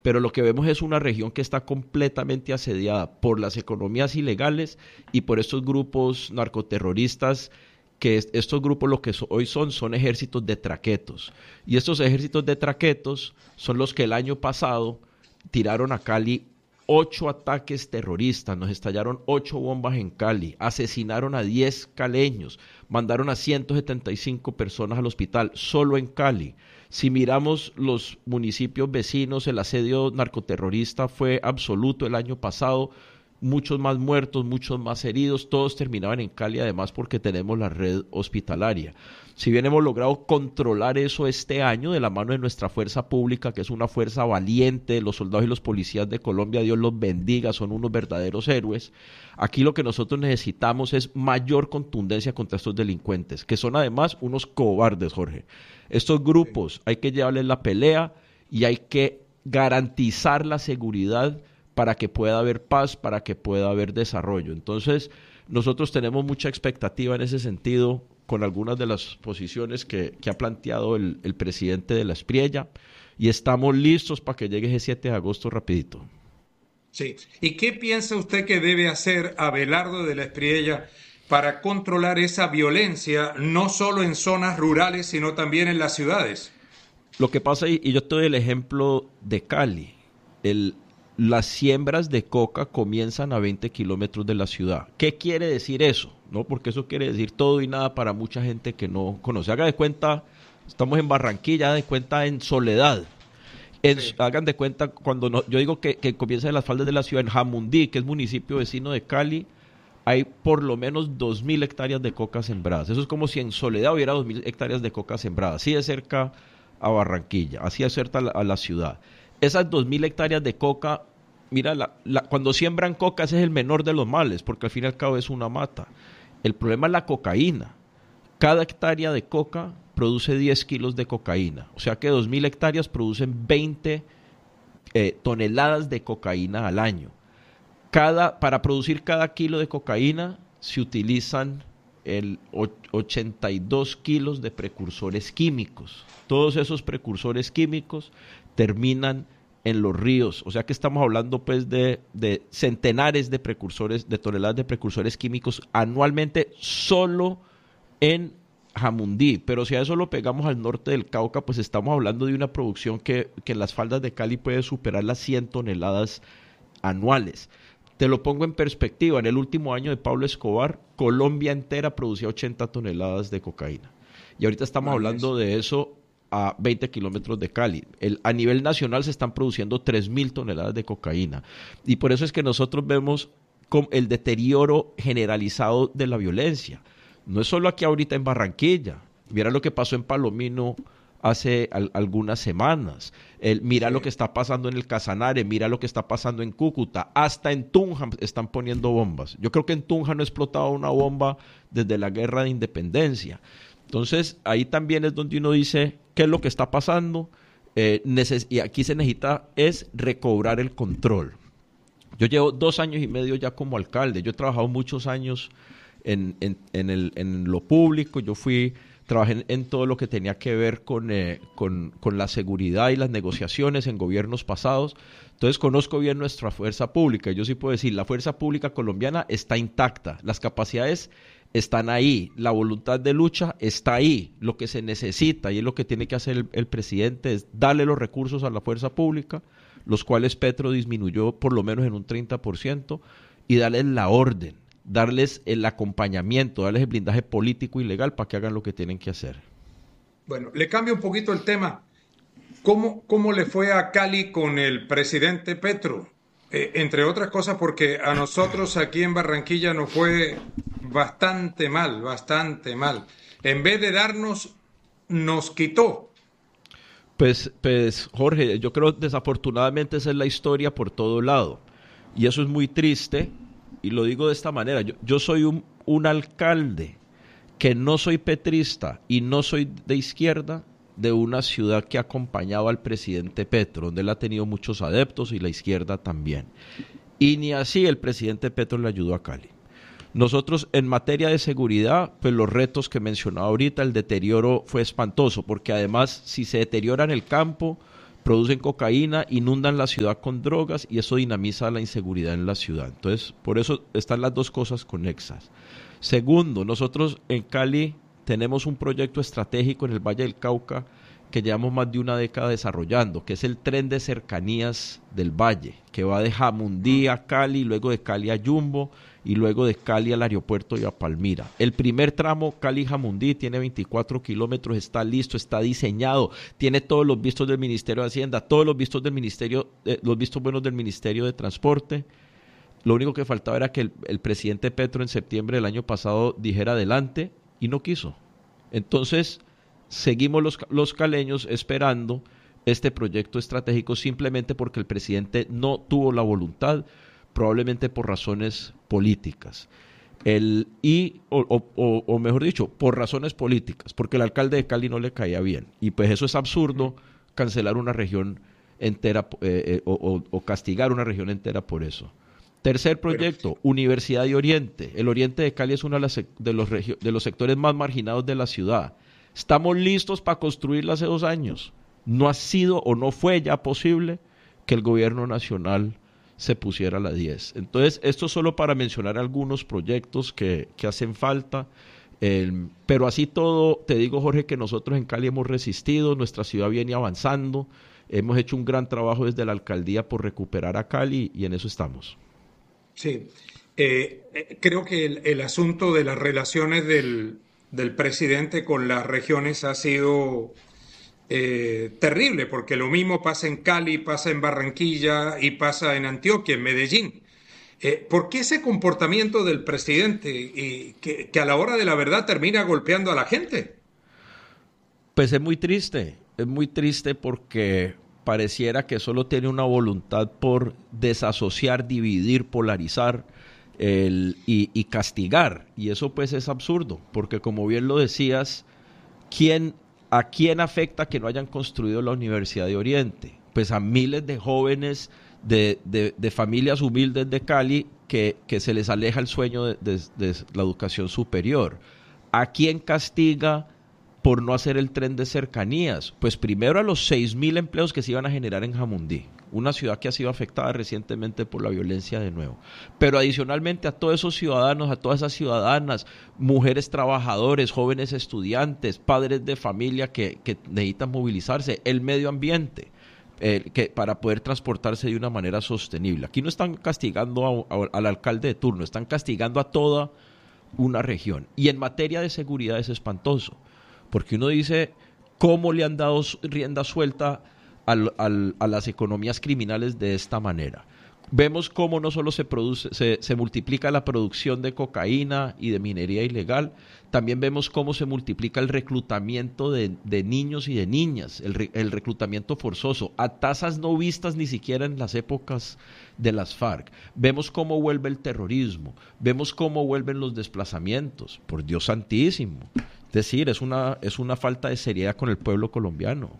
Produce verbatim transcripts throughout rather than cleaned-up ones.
pero lo que vemos es una región que está completamente asediada por las economías ilegales y por estos grupos narcoterroristas, que es, estos grupos lo que so, hoy son, son ejércitos de traquetos. Y estos ejércitos de traquetos son los que el año pasado tiraron a Cali ocho ataques terroristas, nos estallaron ocho bombas en Cali, asesinaron a diez caleños, mandaron a ciento setenta y cinco personas al hospital, solo en Cali. Si miramos los municipios vecinos, el asedio narcoterrorista fue absoluto el año pasado, muchos más muertos, muchos más heridos, todos terminaban en Cali, además porque tenemos la red hospitalaria. Si bien hemos logrado controlar eso este año de la mano de nuestra fuerza pública, que es una fuerza valiente, los soldados y los policías de Colombia, Dios los bendiga, son unos verdaderos héroes, aquí lo que nosotros necesitamos es mayor contundencia contra estos delincuentes, que son además unos cobardes, Jorge. Estos grupos hay que llevarles la pelea y hay que garantizar la seguridad para que pueda haber paz, para que pueda haber desarrollo. Entonces, nosotros tenemos mucha expectativa en ese sentido con algunas de las posiciones que, que ha planteado el, el presidente de la Espriella y estamos listos para que llegue ese siete de agosto rapidito. Sí. ¿Y qué piensa usted que debe hacer Abelardo de la Espriella para controlar esa violencia, no solo en zonas rurales, sino también en las ciudades? Lo que pasa, y, y yo te doy el ejemplo de Cali, el las siembras de coca comienzan a veinte kilómetros de la ciudad. ¿Qué quiere decir eso? ¿No? Porque eso quiere decir todo y nada para mucha gente que no conoce. Haga de cuenta, estamos en Barranquilla, haga de cuenta en Soledad. En, sí. Hagan de cuenta, cuando no, yo digo que, que comienza en las faldas de la ciudad, en Jamundí, que es municipio vecino de Cali, hay por lo menos dos mil hectáreas de coca sembradas. Eso es como si en Soledad hubiera dos mil hectáreas de coca sembradas. Así de cerca a Barranquilla, así de cerca a la, a la ciudad. Esas dos mil hectáreas de coca, mira, la, la, cuando siembran coca ese es el menor de los males, porque al fin y al cabo es una mata. El problema es la cocaína. Cada hectárea de coca produce diez kilos de cocaína. O sea que dos mil hectáreas producen veinte eh, toneladas de cocaína al año. Cada, para producir cada kilo de cocaína se utilizan el ochenta y dos kilos de precursores químicos. Todos esos precursores químicos terminan en los ríos, o sea que estamos hablando pues de, de centenares de precursores, de toneladas de precursores químicos anualmente solo en Jamundí, pero si a eso lo pegamos al norte del Cauca, pues estamos hablando de una producción que, que en las faldas de Cali puede superar las cien toneladas anuales. Te lo pongo en perspectiva, en el último año de Pablo Escobar, Colombia entera producía ochenta toneladas de cocaína, y ahorita estamos Ay, hablando eso. de eso a veinte kilómetros de Cali. El, a nivel nacional se están produciendo tres mil toneladas de cocaína. Y por eso es que nosotros vemos con el deterioro generalizado de la violencia. No es solo aquí ahorita en Barranquilla. Mira lo que pasó en Palomino hace al, algunas semanas. El, mira sí. lo que está pasando en el Casanare, mira lo que está pasando en Cúcuta. Hasta en Tunja están poniendo bombas. Yo creo que en Tunja no ha explotado una bomba desde la guerra de independencia. Entonces, ahí también es donde uno dice qué es lo que está pasando, eh, neces- y aquí se necesita es recobrar el control. Yo llevo dos años y medio ya como alcalde, yo he trabajado muchos años en, en, en, el, en lo público, yo fui, trabajé en, en todo lo que tenía que ver con, eh, con, con la seguridad y las negociaciones en gobiernos pasados, entonces conozco bien nuestra fuerza pública, yo sí puedo decir, la fuerza pública colombiana está intacta, las capacidades están ahí, la voluntad de lucha está ahí, lo que se necesita y es lo que tiene que hacer el, el presidente es darle los recursos a la fuerza pública, los cuales Petro disminuyó por lo menos en un treinta por ciento, y darles la orden, darles el acompañamiento, darles el blindaje político y legal para que hagan lo que tienen que hacer. Bueno, le cambio un poquito el tema. ¿Cómo, cómo le fue a Cali con el presidente Petro? Eh, entre otras cosas porque a nosotros aquí en Barranquilla nos fue bastante mal, bastante mal. En vez de darnos, nos quitó. Pues, pues Jorge, yo creo desafortunadamente esa es la historia por todo lado. Y eso es muy triste, y lo digo de esta manera. Yo, yo soy un, un alcalde que no soy petrista y no soy de izquierda, de una ciudad que ha acompañado al presidente Petro, donde él ha tenido muchos adeptos y la izquierda también. Y ni así el presidente Petro le ayudó a Cali. Nosotros en materia de seguridad, pues los retos que mencionaba ahorita, el deterioro fue espantoso, porque además si se deteriora en el campo, producen cocaína, inundan la ciudad con drogas y eso dinamiza la inseguridad en la ciudad. Entonces, por eso están las dos cosas conexas. Segundo, nosotros en Cali tenemos un proyecto estratégico en el Valle del Cauca que llevamos más de una década desarrollando, que es el tren de cercanías del Valle, que va de Jamundí a Cali, luego de Cali a Yumbo y luego de Cali al aeropuerto y a Palmira. El primer tramo Cali-Jamundí tiene veinticuatro kilómetros, está listo, está diseñado, tiene todos los vistos del Ministerio de Hacienda, todos los vistos del Ministerio, eh, los vistos buenos del Ministerio de Transporte. Lo único que faltaba era que el, el presidente Petro en septiembre del año pasado dijera adelante y no quiso. Entonces, seguimos los, los caleños esperando este proyecto estratégico simplemente porque el presidente no tuvo la voluntad, probablemente por razones políticas. El, y, o, o, o mejor dicho, por razones políticas, porque el alcalde de Cali no le caía bien. Y pues eso es absurdo, cancelar una región entera eh, eh, o, o, o castigar una región entera por eso. Tercer proyecto, Universidad de Oriente. El Oriente de Cali es uno de, las, de, los, regio, de los sectores más marginados de la ciudad. Estamos listos para construirla hace dos años. No ha sido o no fue ya posible que el gobierno nacional se pusiera a la diez. Entonces, esto es solo para mencionar algunos proyectos que, que hacen falta. Eh, pero así todo, te digo, Jorge, que nosotros en Cali hemos resistido, nuestra ciudad viene avanzando, hemos hecho un gran trabajo desde la alcaldía por recuperar a Cali y en eso estamos. Sí, eh, creo que el, el asunto de las relaciones del, del presidente con las regiones ha sido eh, terrible, porque lo mismo pasa en Cali, pasa en Barranquilla y pasa en Antioquia, en Medellín. Eh, ¿Por qué ese comportamiento del presidente y que, que a la hora de la verdad termina golpeando a la gente? Pues es muy triste, es muy triste porque pareciera que solo tiene una voluntad por desasociar, dividir, polarizar el, y, y castigar. Y eso pues es absurdo, porque como bien lo decías, ¿quién, ¿a quién afecta que no hayan construido la Universidad de Oriente? Pues a miles de jóvenes de, de, de familias humildes de Cali que, que se les aleja el sueño de, de, de la educación superior. ¿A quién castiga por no hacer el tren de cercanías? Pues primero a los seis mil empleos que se iban a generar en Jamundí, una ciudad que ha sido afectada recientemente por la violencia de nuevo. Pero adicionalmente a todos esos ciudadanos, a todas esas ciudadanas, mujeres trabajadores, jóvenes estudiantes, padres de familia que, que necesitan movilizarse, el medio ambiente, eh, que, para poder transportarse de una manera sostenible. Aquí no están castigando a, a, al alcalde de turno, están castigando a toda una región. Y en materia de seguridad es espantoso, porque uno dice, ¿cómo le han dado rienda suelta al, al, a las economías criminales de esta manera? Vemos cómo no solo se produce, se, se multiplica la producción de cocaína y de minería ilegal, también vemos cómo se multiplica el reclutamiento de, de niños y de niñas, el, el reclutamiento forzoso, a tasas no vistas ni siquiera en las épocas de las FARC. Vemos cómo vuelve el terrorismo, vemos cómo vuelven los desplazamientos, por Dios santísimo. Es decir, es una, es una falta de seriedad con el pueblo colombiano.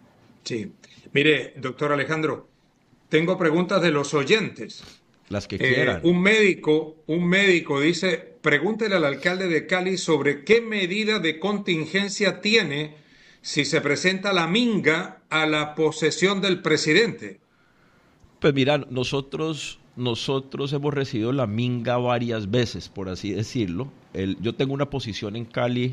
Sí. Mire, doctor Alejandro, tengo preguntas de los oyentes. Las que quieran. Eh, un médico, un médico dice, pregúntele al alcalde de Cali sobre qué medida de contingencia tiene si se presenta la minga a la posesión del presidente. Pues mira, nosotros, nosotros hemos recibido la minga varias veces, por así decirlo. El, yo tengo una posición en Cali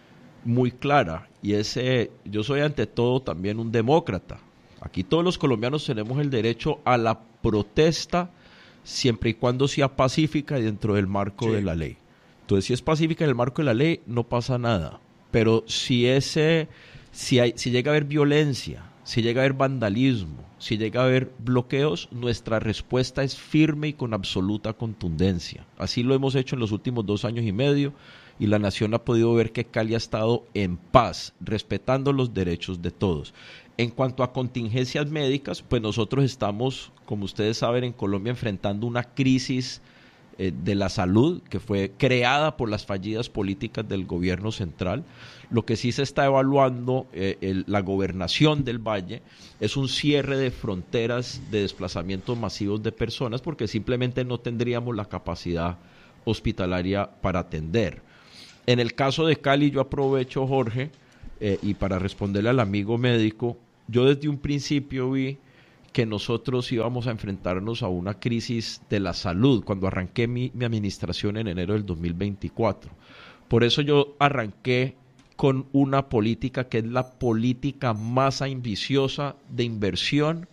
muy clara y ese, yo soy ante todo también un demócrata. Aquí todos los colombianos tenemos el derecho a la protesta siempre y cuando sea pacífica y dentro del marco sí. de la ley. Entonces, si es pacífica en el marco de la ley, no pasa nada. Pero si ese, si hay, si llega a haber violencia, si llega a haber vandalismo, si llega a haber bloqueos, nuestra respuesta es firme y con absoluta contundencia. Así lo hemos hecho en los últimos dos años y medio y la nación ha podido ver que Cali ha estado en paz, respetando los derechos de todos. En cuanto a contingencias médicas, pues nosotros estamos, como ustedes saben, en Colombia enfrentando una crisis eh, de la salud que fue creada por las fallidas políticas del gobierno central. Lo que sí se está evaluando, eh, el, la gobernación del Valle, es un cierre de fronteras de desplazamientos masivos de personas porque simplemente no tendríamos la capacidad hospitalaria para atender. En el caso de Cali, yo aprovecho, Jorge, Eh, y para responderle al amigo médico, yo desde un principio vi que nosotros íbamos a enfrentarnos a una crisis de la salud cuando arranqué mi, mi administración en enero del dos mil veinticuatro. Por eso yo arranqué con una política que es la política más ambiciosa de inversión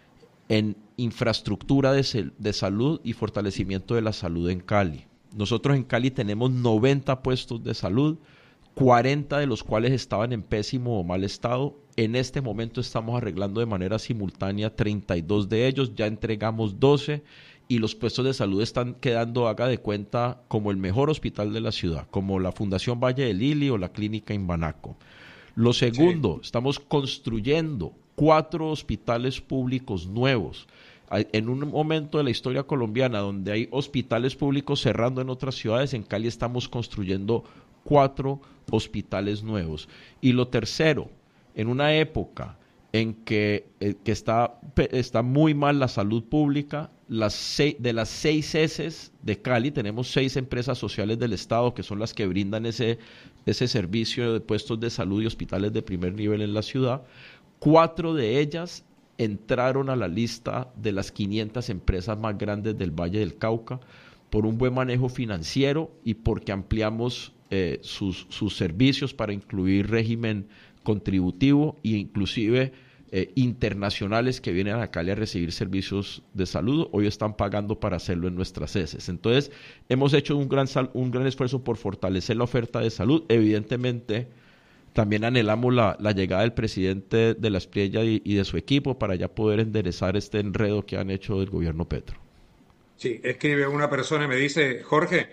en infraestructura de, de salud y fortalecimiento de la salud en Cali. Nosotros en Cali tenemos noventa puestos de salud, cuarenta de los cuales estaban en pésimo o mal estado. En este momento estamos arreglando de manera simultánea treinta y dos de ellos, ya entregamos doce y los puestos de salud están quedando, haga de cuenta, como el mejor hospital de la ciudad, como la Fundación Valle del Lili o la Clínica Imbanaco. Lo segundo, sí. Estamos construyendo cuatro hospitales públicos nuevos. En un momento de la historia colombiana donde hay hospitales públicos cerrando en otras ciudades, en Cali estamos construyendo cuatro hospitales nuevos. Y lo tercero, en una época en que, eh, que está, está muy mal la salud pública, las seis, de las seis S de Cali, tenemos seis empresas sociales del Estado que son las que brindan ese, ese servicio de puestos de salud y hospitales de primer nivel en la ciudad. Cuatro de ellas entraron a la lista de las quinientas empresas más grandes del Valle del Cauca por un buen manejo financiero y porque ampliamos eh, sus, sus servicios para incluir régimen contributivo e inclusive eh, internacionales que vienen a Cali a recibir servicios de salud, hoy están pagando para hacerlo en nuestras heces. Entonces, hemos hecho un gran, un gran esfuerzo por fortalecer la oferta de salud. Evidentemente, también anhelamos la, la llegada del presidente de la Espriella y, y de su equipo para ya poder enderezar este enredo que han hecho del gobierno Petro. Sí, escribe una persona y me dice, Jorge,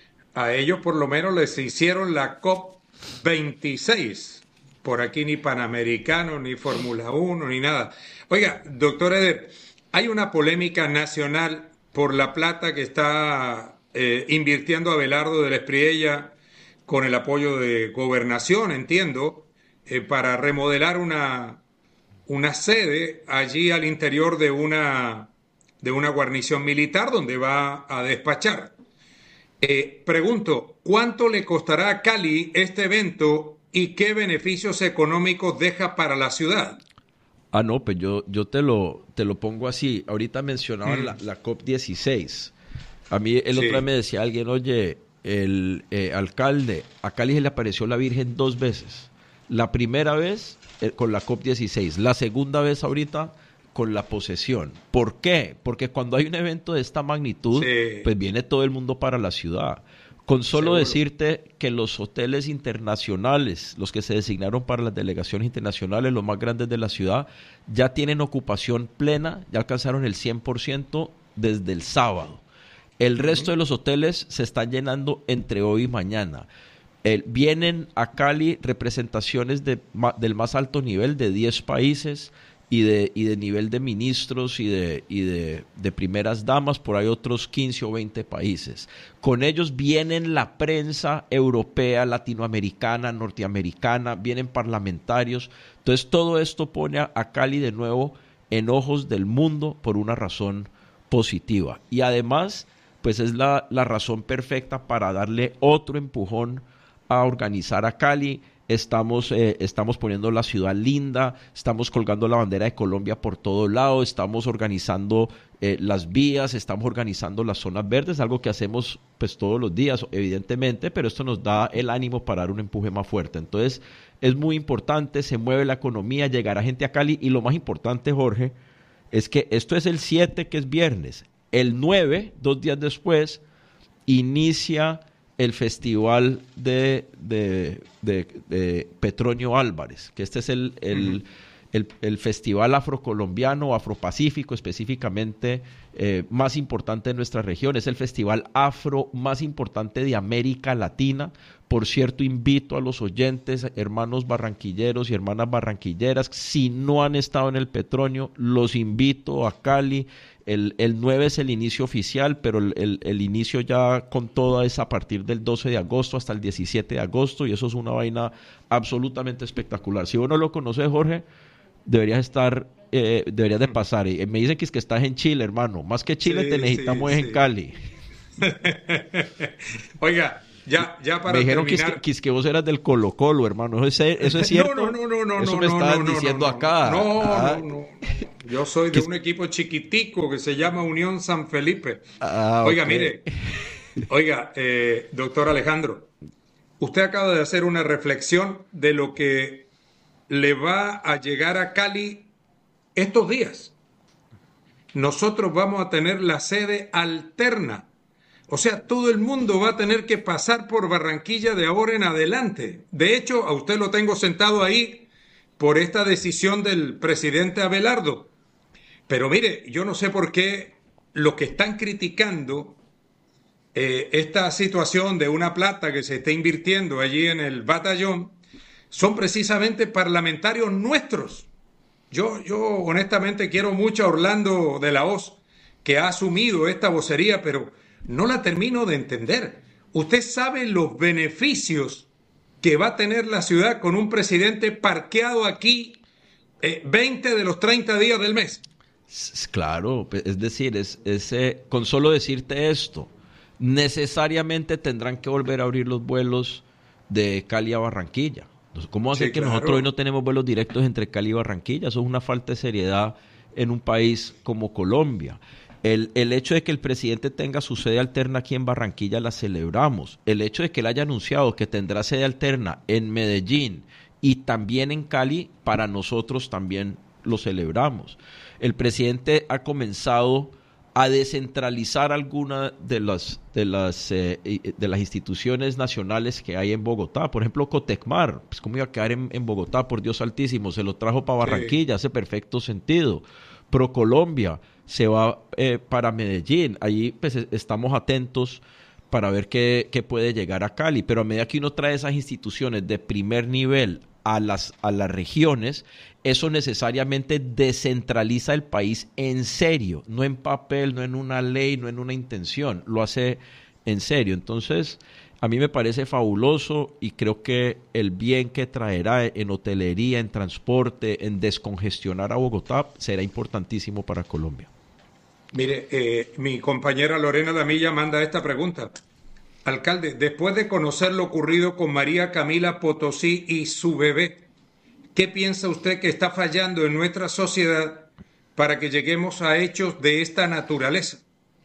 a ellos por lo menos les hicieron la COP veintiséis. Por aquí ni Panamericano, ni Fórmula uno, ni nada. Oiga, doctor Eder, hay una polémica nacional por la plata que está eh, invirtiendo Abelardo de la Espriella con el apoyo de Gobernación, entiendo, eh, para remodelar una, una sede allí al interior de una, de una guarnición militar donde va a despachar. Eh, pregunto, ¿cuánto le costará a Cali este evento y qué beneficios económicos deja para la ciudad? Ah, no, pues yo, yo te, lo, te lo pongo así. Ahorita mencionaban mm. la, la COP dieciséis. A mí el sí. otro día me decía alguien, oye, el eh, alcalde, a Cali se le apareció la Virgen dos veces. La primera vez eh, con la COP dieciséis, la segunda vez ahorita con la posesión. ¿Por qué? Porque cuando hay un evento de esta magnitud, sí. pues viene todo el mundo para la ciudad. Con solo Seguro. decirte que los hoteles internacionales, los que se designaron para las delegaciones internacionales, los más grandes de la ciudad, ya tienen ocupación plena, ya alcanzaron el cien por ciento desde el sábado. El resto de los hoteles se están llenando entre hoy y mañana. Eh, vienen a Cali representaciones de, ma, del más alto nivel de diez países y de, y de nivel de ministros y, de, y de, de primeras damas, por ahí otros quince o veinte países. Con ellos vienen la prensa europea, latinoamericana, norteamericana, vienen parlamentarios. Entonces todo esto pone a, a Cali de nuevo en ojos del mundo por una razón positiva. Y además, pues es la, la razón perfecta para darle otro empujón a organizar a Cali. Estamos, eh, estamos poniendo la ciudad linda, estamos colgando la bandera de Colombia por todo lado, estamos organizando eh, las vías, estamos organizando las zonas verdes, algo que hacemos pues todos los días, evidentemente, pero esto nos da el ánimo para dar un empuje más fuerte. Entonces, es muy importante, se mueve la economía, llegará gente a Cali, y lo más importante, Jorge, es que esto es el siete, que es viernes. El nueve, dos días después, inicia el festival de, de, de, de Petronio Álvarez, que este es el, el, uh-huh. el, el festival afrocolombiano, afropacífico específicamente, eh, más importante de nuestra región. Es el festival afro más importante de América Latina. Por cierto, invito a los oyentes, hermanos barranquilleros y hermanas barranquilleras, si no han estado en el Petronio, los invito a Cali. El, el nueve es el inicio oficial, pero el, el, el inicio ya con todo es a partir del doce de agosto hasta el diecisiete de agosto, y eso es una vaina absolutamente espectacular. Si vos no lo conoces, Jorge, deberías estar, eh, deberías de pasar. Y me dicen que es que estás en Chile, hermano. Más que Chile, sí, te necesitamos sí, sí. en Cali. Oiga, ya, ya para Me dijeron terminar. que, es que, que vos eras del Colo Colo, hermano. ¿Eso es, eso es cierto? No, no, no, no, Eso no, me no, estaban no, diciendo no, no, acá. No, Ah, no, no, no. Yo soy de es... un equipo chiquitico que se llama Unión San Felipe. Ah, Oiga, okay. mire, oiga, eh, doctor Alejandro, usted acaba de hacer una reflexión de lo que le va a llegar a Cali estos días. Nosotros vamos a tener la sede alterna. O sea, todo el mundo va a tener que pasar por Barranquilla de ahora en adelante. De hecho, a usted lo tengo sentado ahí por esta decisión del presidente Abelardo. Pero mire, yo no sé por qué los que están criticando eh, esta situación de una plata que se está invirtiendo allí en el batallón son precisamente parlamentarios nuestros. Yo, yo honestamente quiero mucho a Orlando de la Hoz, que ha asumido esta vocería, pero no la termino de entender. ¿Usted sabe los beneficios que va a tener la ciudad con un presidente parqueado aquí eh, veinte de los treinta días del mes? Claro, es decir, es, es eh, con solo decirte esto, necesariamente tendrán que volver a abrir los vuelos de Cali a Barranquilla. ¿Cómo va a ser sí, que claro. nosotros hoy no tenemos vuelos directos entre Cali y Barranquilla? Eso es una falta de seriedad en un país como Colombia. El, el hecho de que el presidente tenga su sede alterna aquí en Barranquilla la celebramos. El hecho de que él haya anunciado que tendrá sede alterna en Medellín y también en Cali, para nosotros también lo celebramos. El presidente ha comenzado a descentralizar algunas de las de las eh, de las instituciones nacionales que hay en Bogotá. Por ejemplo, Cotecmar, pues cómo iba a quedar en, en Bogotá, por Dios altísimo, se lo trajo para Barranquilla, sí. Hace perfecto sentido. ProColombia se va eh, para Medellín, allí pues estamos atentos para ver qué, qué puede llegar a Cali, pero a medida que uno trae esas instituciones de primer nivel a las, a las regiones, eso necesariamente descentraliza el país en serio, no en papel, no en una ley, no en una intención, lo hace en serio. Entonces, a mí me parece fabuloso y creo que el bien que traerá en hotelería, en transporte, en descongestionar a Bogotá, será importantísimo para Colombia. Mire, eh, mi compañera Lorena Damilla manda esta pregunta. Alcalde, después de conocer lo ocurrido con María Camila Potosí y su bebé, ¿qué piensa usted que está fallando en nuestra sociedad para que lleguemos a hechos de esta naturaleza?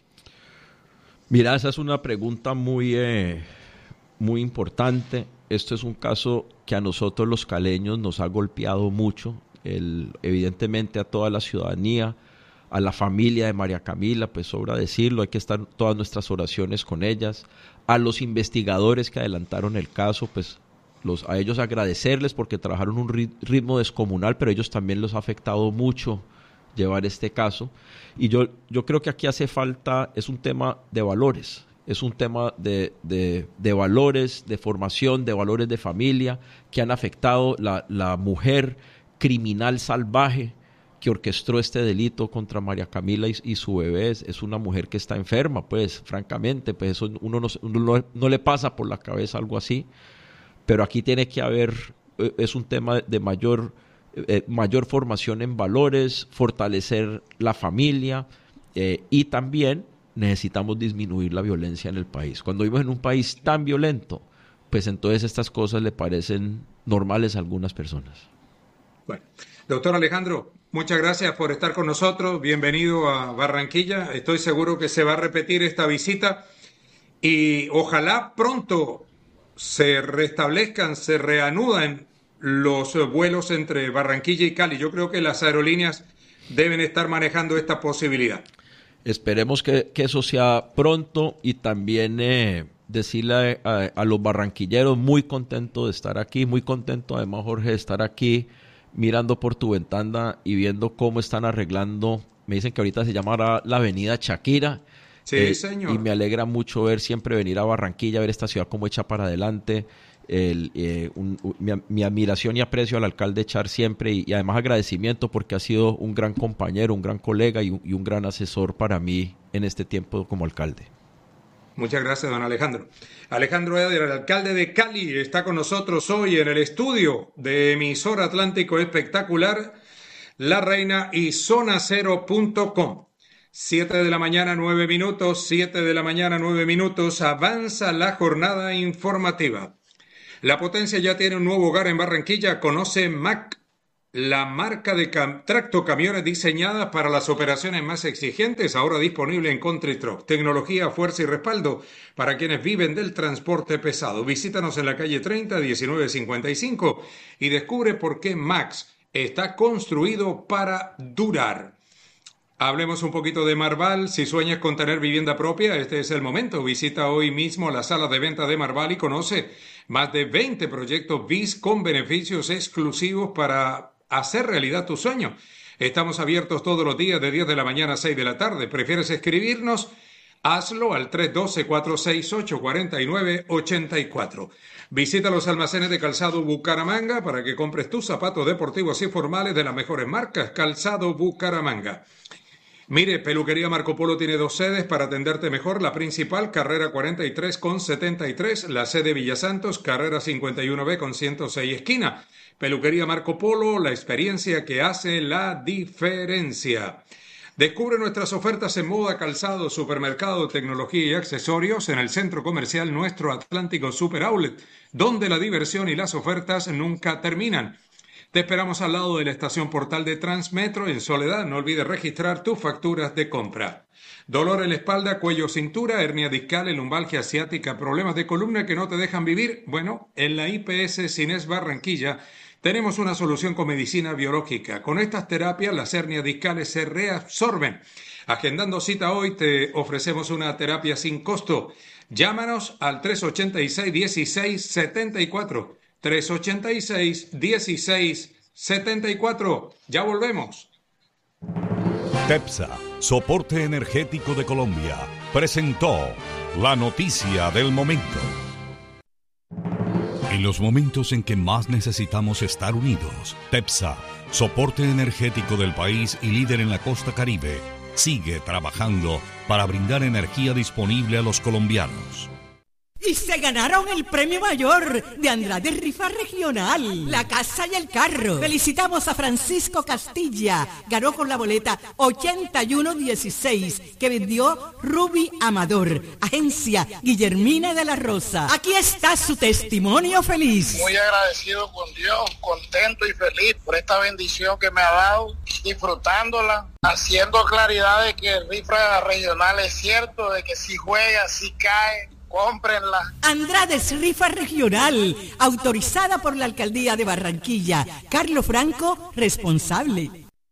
Mira, esa es una pregunta muy, eh, muy importante. Esto es un caso que a nosotros los caleños nos ha golpeado mucho, el, evidentemente a toda la ciudadanía, a la familia de María Camila, pues sobra decirlo, hay que estar todas nuestras oraciones con ellas, a los investigadores que adelantaron el caso, pues los, a ellos agradecerles porque trabajaron un ritmo descomunal, pero a ellos también los ha afectado mucho llevar este caso, y yo, yo creo que aquí hace falta, es un tema de valores, es un tema de, de, de valores, de formación, de valores de familia, que han afectado la, la mujer criminal salvaje que orquestó este delito contra María Camila y, y su bebé. Es, es una mujer que está enferma, pues, francamente, pues eso uno no, uno no, no le pasa por la cabeza algo así, pero aquí tiene que haber, es un tema de mayor, eh, mayor formación en valores, fortalecer la familia, eh, y también necesitamos disminuir la violencia en el país. Cuando vivimos en un país tan violento, pues entonces estas cosas le parecen normales a algunas personas. Bueno, doctor Alejandro, muchas gracias por estar con nosotros. Bienvenido a Barranquilla. Estoy seguro que se va a repetir esta visita y ojalá pronto se restablezcan, se reanudan los vuelos entre Barranquilla y Cali. Yo creo que las aerolíneas deben estar manejando esta posibilidad. Esperemos que, que eso sea pronto y también eh, decirle a, a, a los barranquilleros, muy contento de estar aquí, muy contento además, Jorge, de estar aquí mirando por tu ventana y viendo cómo están arreglando, me dicen que ahorita se llamará la avenida Shakira. Sí, eh, señor. Y me alegra mucho ver siempre venir a Barranquilla, ver esta ciudad como echa para adelante. El, eh, un, un, mi, mi admiración y aprecio al alcalde Char siempre y, y además agradecimiento porque ha sido un gran compañero, un gran colega y un, y un gran asesor para mí en este tiempo como alcalde. Muchas gracias, don Alejandro. Alejandro Eder, el alcalde de Cali, está con nosotros hoy en el estudio de Emisora Atlántico Espectacular, La Reina y Zona Cero punto com. Siete de la mañana, nueve minutos, siete de la mañana, nueve minutos, avanza la jornada informativa. La Potencia ya tiene un nuevo hogar en Barranquilla, conoce M A C, la marca de cam- tractocamiones diseñada para las operaciones más exigentes, ahora disponible en Country Truck. Tecnología, fuerza y respaldo para quienes viven del transporte pesado. Visítanos en la calle treinta, diecinueve cincuenta y cinco y descubre por qué Max está construido para durar. Hablemos un poquito de Marval. Si sueñas con tener vivienda propia, este es el momento. Visita hoy mismo la sala de venta de Marval y conoce más de veinte proyectos B I S con beneficios exclusivos para hacer realidad tu sueño. Estamos abiertos todos los días de diez de la mañana a seis de la tarde. ¿Prefieres escribirnos? Hazlo al tres uno dos, cuatro seis ocho, cuatro nueve ocho cuatro. Visita los almacenes de Calzado Bucaramanga para que compres tus zapatos deportivos y formales de las mejores marcas. Calzado Bucaramanga. Mire, Peluquería Marco Polo tiene dos sedes para atenderte mejor. La principal, carrera cuarenta y tres con setenta y tres. La sede Villa Santos, carrera cincuenta y uno B con ciento seis esquina. Peluquería Marco Polo, la experiencia que hace la diferencia. Descubre nuestras ofertas en moda, calzado, supermercado, tecnología y accesorios en el centro comercial Nuestro Atlántico Super Outlet, donde la diversión y las ofertas nunca terminan. Te esperamos al lado de la estación Portal de Transmetro en Soledad. No olvides registrar tus facturas de compra. Dolor en la espalda, cuello, cintura, hernia discal, lumbalgia asiática, problemas de columna que no te dejan vivir. Bueno, en la I P S Cines Barranquilla tenemos una solución con medicina biológica. Con estas terapias las hernias discales se reabsorben. Agendando cita hoy te ofrecemos una terapia sin costo. Llámanos al tres ochenta y seis, dieciséis setenta y cuatro. tres ochenta y seis, dieciséis setenta y cuatro. Ya volvemos. TEPSA, Soporte Energético de Colombia, presentó la noticia del momento. En los momentos en que más necesitamos estar unidos, TEPSA, Soporte Energético del país y líder en la costa Caribe, sigue trabajando para brindar energía disponible a los colombianos. Y se ganaron el premio mayor de Andrade Rifa Regional, la casa y el carro. Felicitamos a Francisco Castilla, ganó con la boleta ochenta y uno dieciséis que vendió Ruby Amador, agencia Guillermina de la Rosa. Aquí está su testimonio feliz. Muy agradecido con Dios, contento y feliz por esta bendición que me ha dado, disfrutándola, haciendo claridad de que el Rifa Regional es cierto, de que si juega, si cae, cómprenla. Andrades Rifa Regional, autorizada por la Alcaldía de Barranquilla. Carlos Franco, responsable.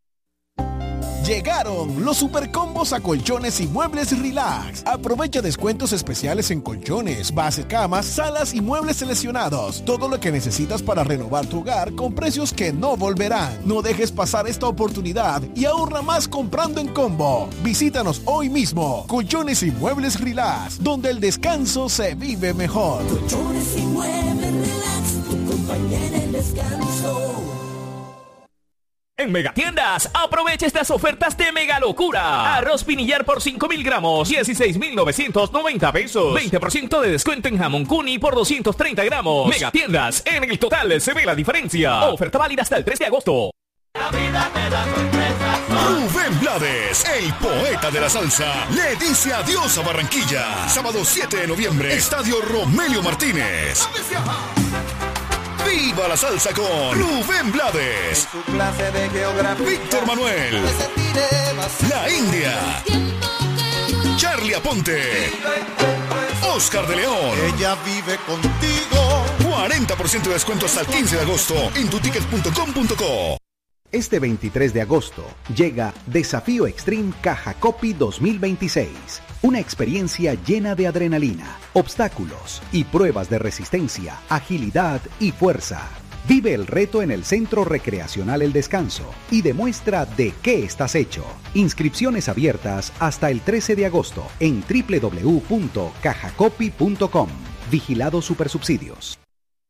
Llegaron los supercombos a colchones y muebles Relax. Aprovecha descuentos especiales en colchones, base, camas, salas y muebles seleccionados. Todo lo que necesitas para renovar tu hogar con precios que no volverán. No dejes pasar esta oportunidad y ahorra más comprando en combo. Visítanos hoy mismo. Colchones y muebles Relax, donde el descanso se vive mejor. Colchones y muebles Relax, tu compañía en el descanso. En Megatiendas, aprovecha estas ofertas de mega locura. Arroz pinillar por cinco mil gramos, dieciséis mil novecientos noventa pesos. veinte por ciento de descuento en jamón Cuni por doscientos treinta gramos. Megatiendas, en el total se ve la diferencia. Oferta válida hasta el tres de agosto. La vida te da sorpresas. Rubén Blades, el poeta de la salsa, le dice adiós a Barranquilla. Sábado siete de noviembre, Estadio Romelio Martínez. ¡Viva la salsa con Rubén Blades! En su clase de geografía, Víctor Manuel, La India, Charlie Aponte, Oscar de León. Ella vive contigo. cuarenta por ciento de descuento hasta el quince de agosto en tuticket punto com punto co. Este veintitrés de agosto llega Desafío Extreme Caja Copy dos mil veintiséis. Una experiencia llena de adrenalina, obstáculos y pruebas de resistencia, agilidad y fuerza. Vive el reto en el Centro Recreacional El Descanso y demuestra de qué estás hecho. Inscripciones abiertas hasta el trece de agosto en doble u doble u doble u punto caja copy punto com. Vigilado Supersubsidios.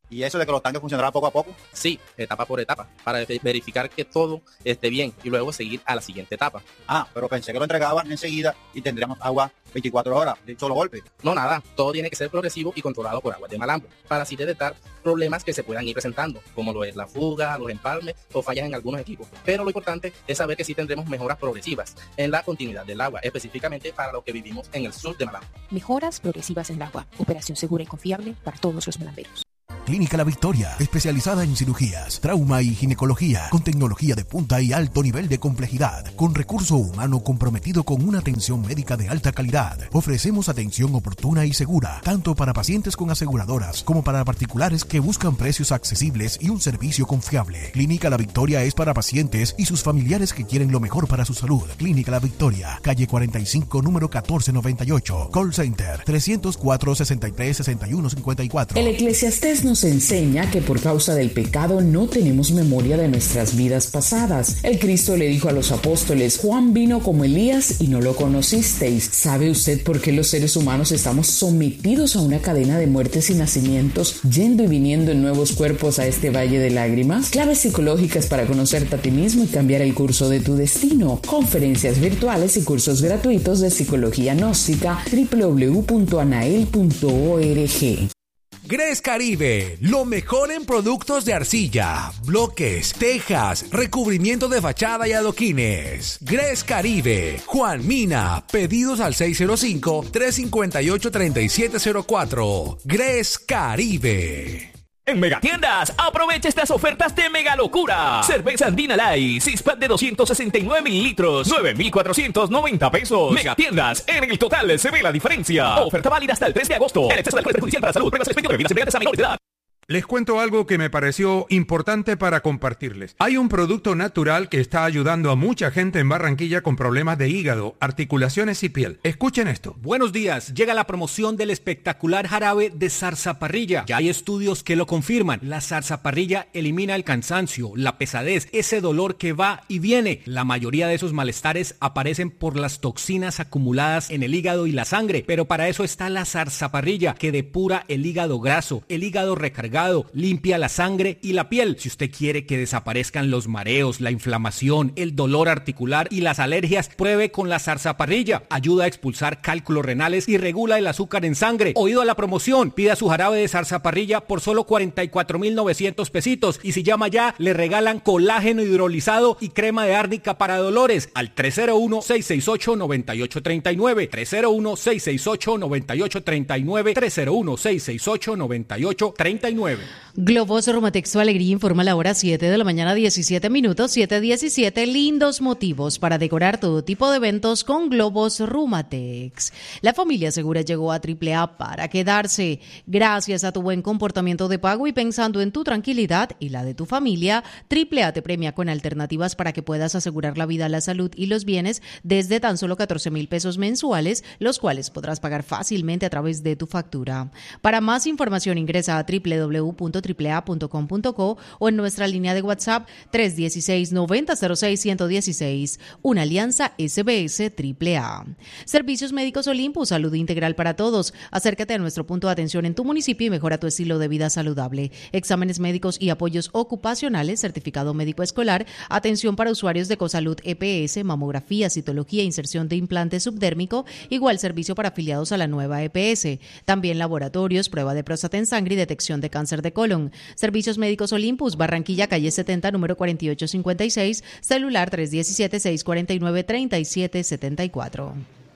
¿Y eso de que los tanques funcionarán poco a poco? Sí, etapa por etapa, para verificar que todo esté bien y luego seguir a la siguiente etapa. Ah, pero pensé que lo entregaban enseguida y tendríamos agua veinticuatro horas de un solo golpe. No, nada, todo tiene que ser progresivo y controlado por Aguas de Malambo, para así detectar problemas que se puedan ir presentando, como lo es la fuga, los empalmes o fallas en algunos equipos. Pero lo importante es saber que sí tendremos mejoras progresivas en la continuidad del agua, específicamente para los que vivimos en el sur de Malambo. Mejoras progresivas en el agua, operación segura y confiable para todos los malamberos. Clínica La Victoria, especializada en cirugías, trauma y ginecología, con tecnología de punta y alto nivel de complejidad, con recurso humano comprometido con una atención médica de alta calidad. Ofrecemos atención oportuna y segura, tanto para pacientes con aseguradoras como para particulares que buscan precios accesibles y un servicio confiable. Clínica La Victoria es para pacientes y sus familiares que quieren lo mejor para su salud. Clínica La Victoria, calle cuarenta y cinco, número catorce noventa y ocho. Call Center tres cero cuatro, sesenta y tres, sesenta y uno cincuenta y cuatro. El Eclesiastés nos enseña que por causa del pecado no tenemos memoria de nuestras vidas pasadas. El Cristo le dijo a los apóstoles: Juan vino como Elías y no lo conocisteis. ¿Sabe usted por qué los seres humanos estamos sometidos a una cadena de muertes y nacimientos, yendo y viniendo en nuevos cuerpos a este valle de lágrimas? Claves psicológicas para conocerte a ti mismo y cambiar el curso de tu destino. Conferencias virtuales y cursos gratuitos de psicología gnóstica. doble u doble u doble u punto anael punto org. Gres Caribe, lo mejor en productos de arcilla, bloques, tejas, recubrimiento de fachada y adoquines. Gres Caribe, Juan Mina, pedidos al seis cero cinco, tres cinco ocho, tres siete cero cuatro. Gres Caribe. En Megatiendas, aprovecha estas ofertas de mega locura. Cerveza Andina Light, six pack de doscientos sesenta y nueve mililitros, nueve mil cuatrocientos noventa pesos. Megatiendas, en el total se ve la diferencia. Oferta válida hasta el tres de agosto. El exceso de alcohol es perjudicial para la salud. Pruebas el expendio de bebidas embriagantes a menores de edad. Les cuento algo que me pareció importante para compartirles. Hay un producto natural que está ayudando a mucha gente en Barranquilla con problemas de hígado, articulaciones y piel. Escuchen esto. Buenos días. Llega la promoción del espectacular jarabe de zarzaparrilla. Ya hay estudios que lo confirman. La zarzaparrilla elimina el cansancio, la pesadez, ese dolor que va y viene. La mayoría de esos malestares aparecen por las toxinas acumuladas en el hígado y la sangre. Pero para eso está la zarzaparrilla, que depura el hígado graso, el hígado recargado, limpia la sangre y la piel. Si usted quiere que desaparezcan los mareos, la inflamación, el dolor articular y las alergias, pruebe con la zarzaparrilla. Ayuda a expulsar cálculos renales y regula el azúcar en sangre. Oído a la promoción, pida su jarabe de zarzaparrilla por solo cuarenta y cuatro mil novecientos pesitos, y si llama ya, le regalan colágeno hidrolizado y crema de árnica para dolores al tres cero uno, seis seis ocho, nueve ocho tres nueve, tres cero uno, seis seis ocho, nueve ocho tres nueve, tres cero uno, seis seis ocho, nueve ocho tres nueve. Globos Romatex, su alegría, informa la hora siete de la mañana, diecisiete minutos, siete diecisiete. Lindos motivos para decorar todo tipo de eventos con Globos Romatex. La familia segura llegó a Triple A para quedarse. Gracias a tu buen comportamiento de pago y pensando en tu tranquilidad y la de tu familia, Triple A te premia con alternativas para que puedas asegurar la vida, la salud y los bienes desde tan solo catorce mil pesos mensuales, los cuales podrás pagar fácilmente a través de tu factura. Para más información ingresa a doble u doble u doble u punto triple a punto com punto co o en nuestra línea de WhatsApp tres uno seis, nueve cero cero seis, uno uno seis. Una alianza S B S Triple A. Servicios Médicos Olympus, salud integral para todos. Acércate a nuestro punto de atención en tu municipio y mejora tu estilo de vida saludable. Exámenes médicos y apoyos ocupacionales, certificado médico escolar, atención para usuarios de Cosalud E P S, mamografía, citología, inserción de implante subdérmico, igual servicio para afiliados a la nueva E P S. También laboratorios, prueba de próstata en sangre y detección de cáncer de colon. Servicios Médicos Olympus, Barranquilla, calle setenta, número cuarenta y ocho cincuenta y seis, celular tres uno siete, seis cuatro nueve, tres siete siete cuatro.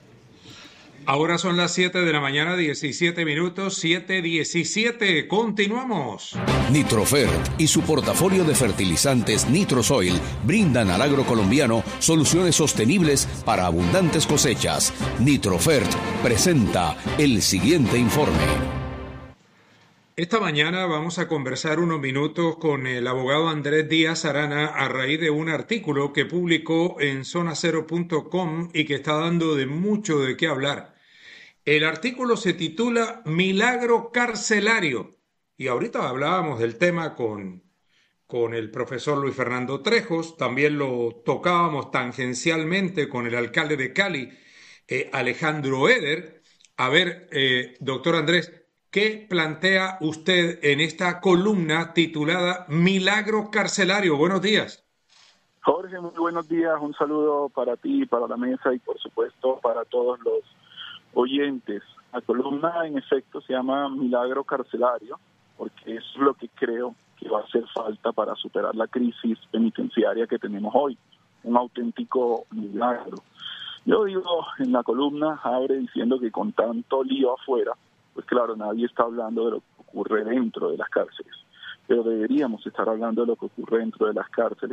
Ahora son las siete de la mañana, diecisiete minutos, siete diecisiete. Continuamos. Nitrofert y su portafolio de fertilizantes Nitrosoil brindan al agro colombiano soluciones sostenibles para abundantes cosechas. Nitrofert presenta el siguiente informe. Esta mañana vamos a conversar unos minutos con el abogado Andrés Díaz Arana a raíz de un artículo que publicó en zona cero punto com y que está dando de mucho de qué hablar. El artículo se titula Milagro Carcelario y ahorita hablábamos del tema con, con el profesor Luis Fernando Trejos, también lo tocábamos tangencialmente con el alcalde de Cali, eh, Alejandro Eder. A ver, eh, doctor Andrés, ¿qué plantea usted en esta columna titulada Milagro Carcelario? Buenos días. Jorge, muy buenos días. Un saludo para ti, para la mesa y por supuesto para todos los oyentes. La columna en efecto se llama Milagro Carcelario porque es lo que creo que va a hacer falta para superar la crisis penitenciaria que tenemos hoy. Un auténtico milagro. Yo digo en la columna, abre diciendo que con tanto lío afuera, pues claro, nadie está hablando de lo que ocurre dentro de las cárceles, pero deberíamos estar hablando de lo que ocurre dentro de las cárceles,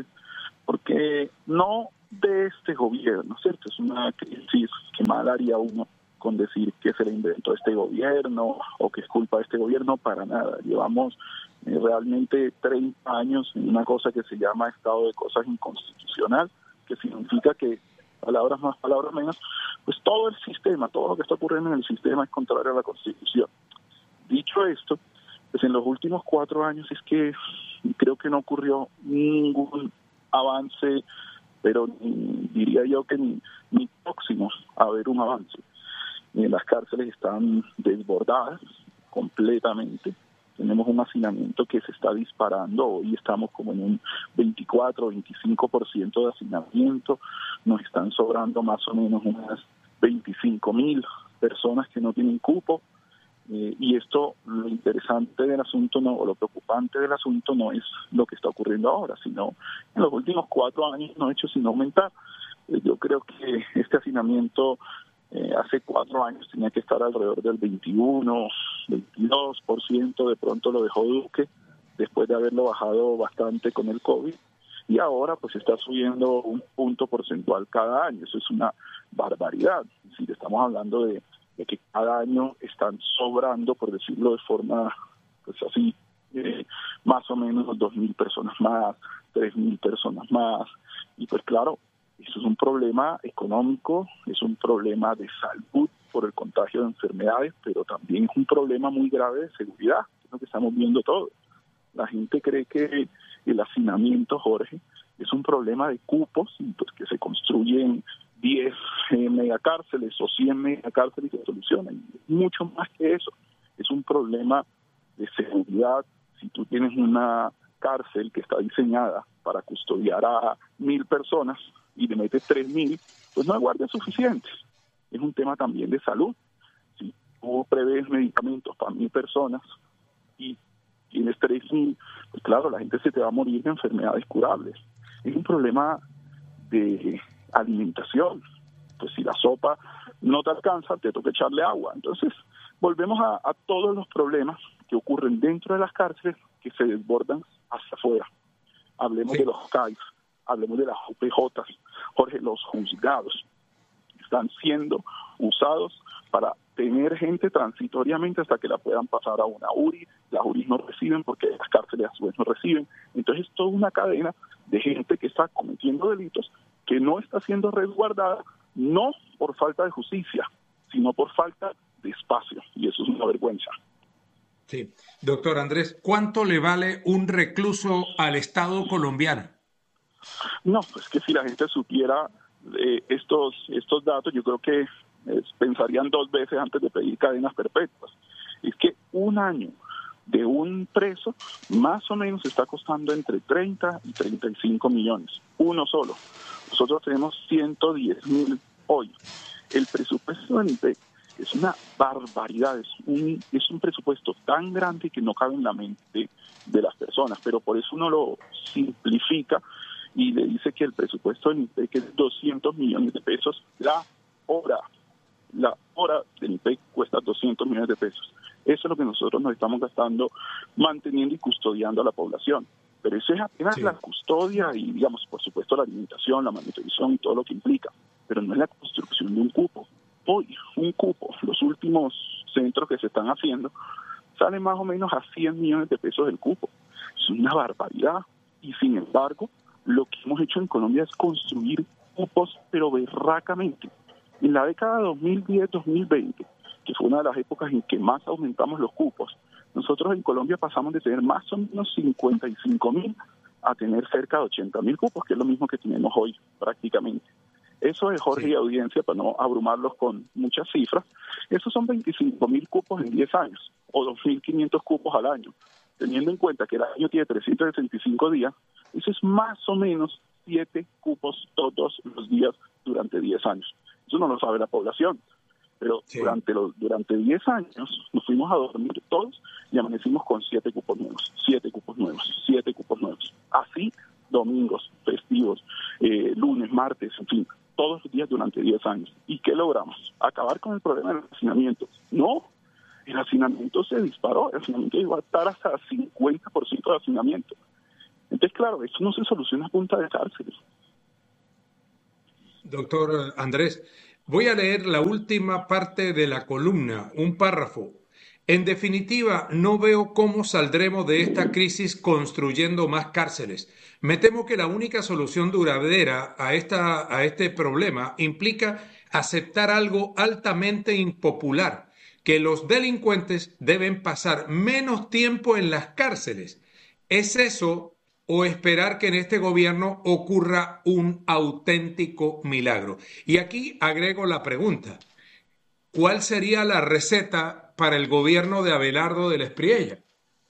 porque no de este gobierno, ¿cierto? Es una crisis que mal haría uno con decir que se le inventó este gobierno o que es culpa de este gobierno, para nada. Llevamos eh, realmente treinta años en una cosa que se llama estado de cosas inconstitucional, que significa que, palabras más, palabras menos, pues todo el sistema, todo lo que está ocurriendo en el sistema es contrario a la Constitución. Dicho esto, pues en los últimos cuatro años es que creo que no ocurrió ningún avance, pero ni, diría yo que ni, ni próximos a haber un avance. Eh, las cárceles están desbordadas completamente. Tenemos un hacinamiento que se está disparando. Hoy estamos como en un veinticuatro, veinticinco por ciento de hacinamiento. Nos están sobrando más o menos unas veinticinco mil personas que no tienen cupo. Eh, y esto, lo interesante del asunto, no, o lo preocupante del asunto no es lo que está ocurriendo ahora, sino en los últimos cuatro años no ha hecho sino aumentar. Eh, yo creo que este hacinamiento eh, hace cuatro años tenía que estar alrededor del veintiuno, veintidós por ciento, de pronto lo dejó Duque, después de haberlo bajado bastante con el COVID, y ahora pues está subiendo un punto porcentual cada año. Eso es una barbaridad. Es decir, estamos hablando de de que cada año están sobrando, por decirlo de forma, pues así, eh, más o menos dos mil personas más, tres mil personas más, y pues claro, eso es un problema económico, es un problema de salud por el contagio de enfermedades, pero también es un problema muy grave de seguridad, que es lo que estamos viendo todos. La gente cree que el hacinamiento, Jorge, es un problema de cupos, y pues que se construyen diez eh, megacárceles o cien megacárceles y se solucionan. Mucho más que eso. Es un problema de seguridad. Si tú tienes una cárcel que está diseñada para custodiar a mil personas y le metes tres mil, pues no hay guardias suficientes. Es un tema también de salud. Si tú prevés medicamentos para mil personas y tienes tres mil, pues claro, la gente se te va a morir de enfermedades curables. Es un problema de alimentación. Pues si la sopa no te alcanza, te toca echarle agua. Entonces, volvemos a, a todos los problemas que ocurren dentro de las cárceles que se desbordan hacia afuera. Hablemos sí. de los C A I F, hablemos de las U P J, Jorge, los juzgados están siendo usados para tener gente transitoriamente hasta que la puedan pasar a una U R I. Las U R I no reciben porque las cárceles a su vez no reciben. Entonces, es toda una cadena de gente que está cometiendo delitos que no está siendo resguardada, no por falta de justicia, sino por falta de espacio, y eso es una vergüenza. Sí. Doctor Andrés, ¿cuánto le vale un recluso al Estado colombiano? No, pues que si la gente supiera eh, estos, estos datos, yo creo que eh, pensarían dos veces antes de pedir cadenas perpetuas. Es que un año de un preso más o menos está costando entre treinta y treinta y cinco millones, uno solo. Nosotros tenemos ciento diez mil hoy. El presupuesto del I N P E C es una barbaridad, es un, es un presupuesto tan grande que no cabe en la mente de las personas, pero por eso uno lo simplifica y le dice que el presupuesto del I N P E C es doscientos millones de pesos la hora. La hora del I N P E C cuesta doscientos millones de pesos. Eso es lo que nosotros nos estamos gastando manteniendo y custodiando a la población. Pero eso es apenas sí. la custodia y, digamos, por supuesto, la alimentación, la manutención y todo lo que implica. Pero no es la construcción de un cupo. Hoy, un cupo, los últimos centros que se están haciendo, salen más o menos a cien millones de pesos el cupo. Es una barbaridad. Y, sin embargo, lo que hemos hecho en Colombia es construir cupos, pero berracamente. En la década dos mil diez dos mil veinte, que fue una de las épocas en que más aumentamos los cupos, nosotros en Colombia pasamos de tener más o menos cincuenta y cinco mil a tener cerca de ochenta mil cupos, que es lo mismo que tenemos hoy prácticamente. Eso es, Jorge, Sí. y audiencia, para no abrumarlos con muchas cifras, esos son veinticinco mil cupos en diez años, o dos mil quinientos cupos al año. Teniendo en cuenta que el año tiene trescientos sesenta y cinco días, eso es más o menos siete cupos todos los días durante diez años. Eso no lo sabe la población, pero Sí. durante los durante diez años nos fuimos a dormir todos y amanecimos con siete cupos nuevos, siete cupos nuevos, siete cupos nuevos. Así, domingos, festivos, eh, lunes, martes, en fin, todos los días durante diez años. ¿Y qué logramos? Acabar con el problema del hacinamiento. No, el hacinamiento se disparó, el hacinamiento llegó a estar hasta cincuenta por ciento de hacinamiento. Entonces, claro, esto no se soluciona a punta de cárceles. Doctor Andrés, voy a leer la última parte de la columna, un párrafo. En definitiva, no veo cómo saldremos de esta crisis construyendo más cárceles. Me temo que la única solución duradera a, esta, a este problema implica aceptar algo altamente impopular, que los delincuentes deben pasar menos tiempo en las cárceles. ¿Es eso o esperar que en este gobierno ocurra un auténtico milagro? Y aquí agrego la pregunta. ¿Cuál sería la receta para el gobierno de Abelardo del Espriella?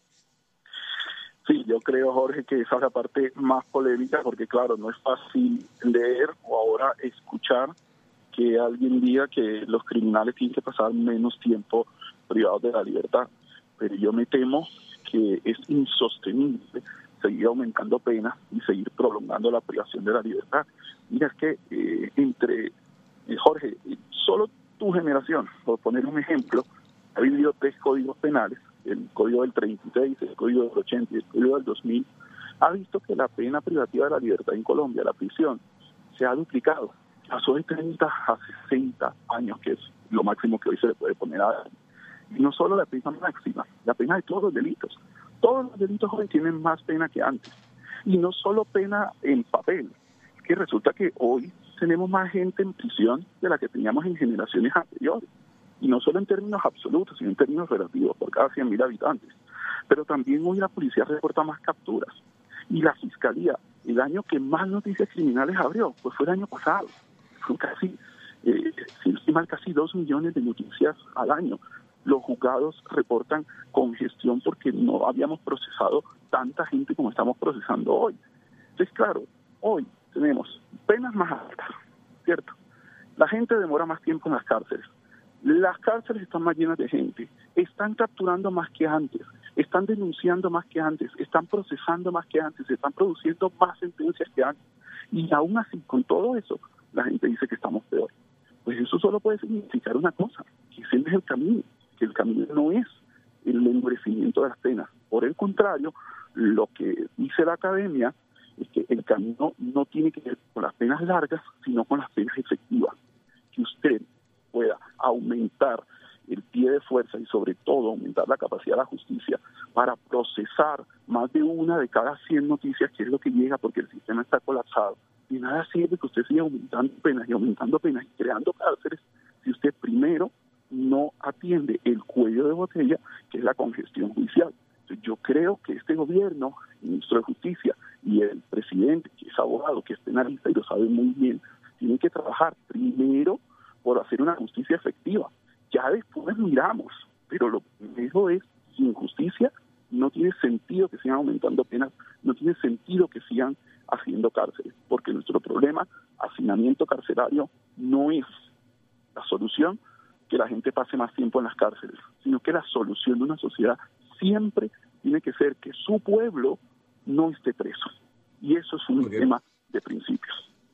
Sí, yo creo, Jorge, que esa es la parte más polémica, porque claro, no es fácil leer o ahora escuchar que alguien diga que los criminales tienen que pasar menos tiempo privados de la libertad. Pero yo me temo que es insostenible seguir aumentando penas y seguir prolongando la privación de la libertad. Mira, es que eh, entre, eh, Jorge, solo tu generación, por poner un ejemplo, ha vivido tres códigos penales, el código del treinta y seis, el código del ochenta y el código del dos mil, ha visto que la pena privativa de la libertad en Colombia, la prisión, se ha duplicado. Pasó de treinta a sesenta años, que es lo máximo que hoy se le puede poner a alguien. Y no solo la pena máxima, la pena de todos los delitos. Todos los delitos hoy tienen más pena que antes. Y no solo pena en papel, que resulta que hoy tenemos más gente en prisión de la que teníamos en generaciones anteriores. Y no solo en términos absolutos, sino en términos relativos, por cada cien mil habitantes. Pero también hoy la policía reporta más capturas. Y la fiscalía, el año que más noticias criminales abrió, pues fue el año pasado. Fue casi, eh, si no estoy mal, casi dos millones de noticias al año. Los juzgados reportan congestión porque no habíamos procesado tanta gente como estamos procesando hoy. Entonces, claro, hoy tenemos penas más altas, ¿cierto? La gente demora más tiempo en las cárceles. Las cárceles están más llenas de gente. Están capturando más que antes. Están denunciando más que antes. Están procesando más que antes. Están produciendo más sentencias que antes. Y aún así, con todo eso, la gente dice que estamos peor. Pues eso solo puede significar una cosa, que ese no es el camino, que el camino no es el endurecimiento de las penas. Por el contrario, lo que dice la academia es que el camino no tiene que ver con las penas largas, sino con las penas efectivas. Que usted pueda aumentar el pie de fuerza y sobre todo aumentar la capacidad de la justicia para procesar más de una de cada cien noticias, que es lo que llega porque el sistema está colapsado. Y nada sirve que usted siga aumentando penas y aumentando penas y creando cárceles si usted primero no atiende el cuello de botella, que es la congestión judicial. Entonces, yo creo que este gobierno, el ministro de Justicia y el presidente, que es abogado, que es penalista y lo sabe muy bien, tienen que trabajar primero por hacer una justicia efectiva. Ya después miramos, pero lo primero es, sin justicia no tiene sentido que sigan aumentando penas, no tiene sentido que sigan haciendo cárceles, porque nuestro problema, hacinamiento carcelario, no es la solución que la gente pase más tiempo en las cárceles, sino que la solución de una sociedad siempre tiene que ser que su pueblo no esté preso. Y eso es un tema de principios.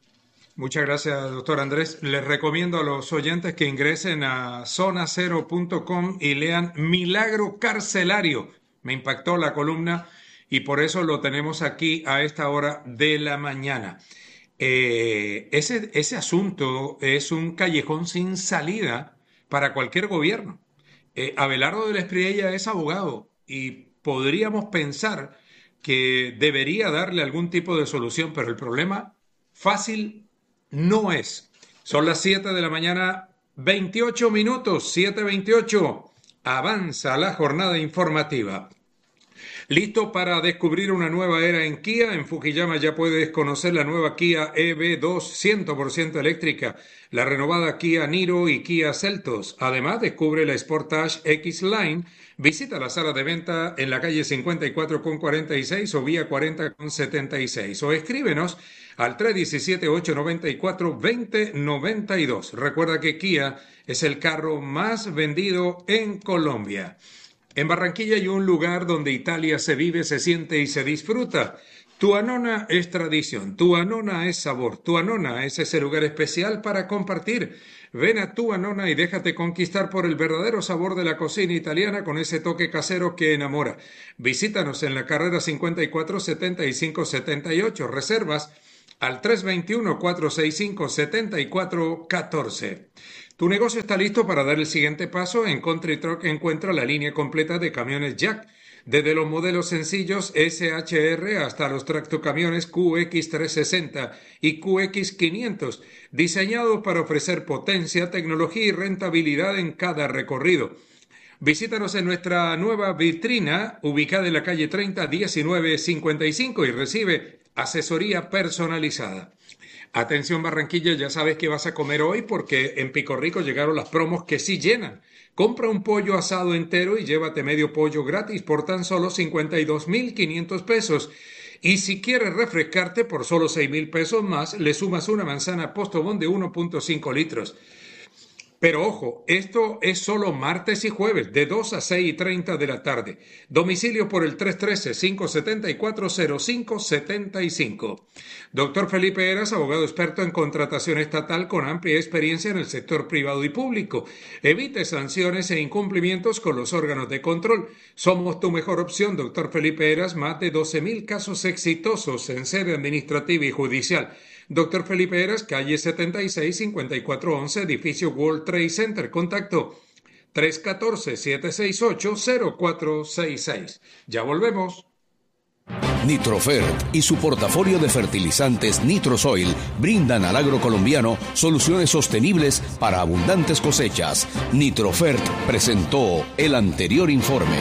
Muchas gracias, doctor Andrés. Les recomiendo a los oyentes que ingresen a zona cero punto com y lean Milagro Carcelario. Me impactó la columna y por eso lo tenemos aquí a esta hora de la mañana. Eh, ese, ese asunto es un callejón sin salida para cualquier gobierno. Eh, Abelardo del Espriella es abogado y podríamos pensar que debería darle algún tipo de solución, pero el problema fácil no es. Son las siete de la mañana, veintiocho minutos, siete veintiocho. Avanza la jornada informativa. ¿Listo para descubrir una nueva era en Kia? En Fukuyama ya puedes conocer la nueva Kia E V dos cien por ciento eléctrica, la renovada Kia Niro y Kia Seltos. Además, descubre la Sportage X-Line. Visita la sala de venta en la calle cincuenta y cuatro con cuarenta y seis o vía cuarenta con setenta y seis. O escríbenos al tres uno siete, ocho nueve cuatro, dos cero nueve dos. Recuerda que Kia es el carro más vendido en Colombia. En Barranquilla hay un lugar donde Italia se vive, se siente y se disfruta. Tu Anona es tradición, Tu Anona es sabor, Tu Anona es ese lugar especial para compartir. Ven a Tu Anona y déjate conquistar por el verdadero sabor de la cocina italiana con ese toque casero que enamora. Visítanos en la carrera cincuenta y cuatro, setenta y cinco, setenta y ocho. Reservas al tres dos uno, cuatro seis cinco, siete cuatro uno cuatro. Tu negocio está listo para dar el siguiente paso. En Country Truck encuentra la línea completa de camiones Jack, desde los modelos sencillos S H R hasta los tractocamiones Q X trescientos sesenta y Q X quinientos, diseñados para ofrecer potencia, tecnología y rentabilidad en cada recorrido. Visítanos en nuestra nueva vitrina, ubicada en la calle treinta, diecinueve cincuenta y cinco, y recibe asesoría personalizada. Atención Barranquilla, ya sabes que vas a comer hoy porque en Pico Rico llegaron las promos que sí llenan. Compra un pollo asado entero y llévate medio pollo gratis por tan solo cincuenta y dos mil quinientos pesos. Y si quieres refrescarte por solo seis mil pesos más, le sumas una manzana Postobón de uno punto cinco litros. Pero ojo, esto es solo martes y jueves, de dos a seis y treinta de la tarde. Domicilio por el tres uno tres, cinco siete cuatro, cero cinco siete cinco. Doctor Felipe Heras, abogado experto en contratación estatal con amplia experiencia en el sector privado y público. Evite sanciones e incumplimientos con los órganos de control. Somos tu mejor opción, doctor Felipe Heras. Más de doce mil casos exitosos en sede administrativa y judicial. Doctor Felipe Heras, calle setenta y seis, cincuenta y cuatro once, edificio World Trade Center. Contacto tres uno cuatro, siete seis ocho, cero cuatro seis seis. Ya volvemos. Nitrofert y su portafolio de fertilizantes Nitrosoil brindan al agro colombiano soluciones sostenibles para abundantes cosechas. Nitrofert presentó el anterior informe.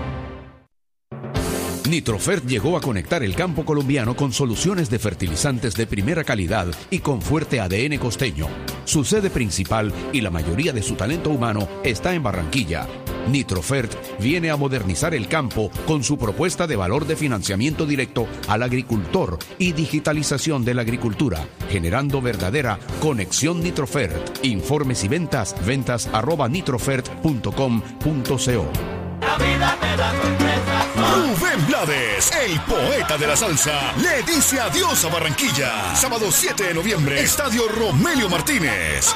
Nitrofert llegó a conectar el campo colombiano con soluciones de fertilizantes de primera calidad y con fuerte A D N costeño. Su sede principal y la mayoría de su talento humano está en Barranquilla. Nitrofert viene a modernizar el campo con su propuesta de valor de financiamiento directo al agricultor y digitalización de la agricultura, generando verdadera conexión Nitrofert. Informes y ventas, ventas arroba nitrofert punto com punto co. La vida te da sorpresas. Rubén Blades, el poeta de la salsa, le dice adiós a Barranquilla. Sábado siete de noviembre, Estadio Romelio Martínez.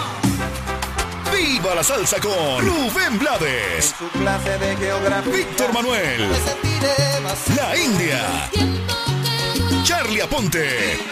¡Viva la salsa con Rubén Blades! En su clase de geografía, Víctor Manuel, La India, Charlie Aponte,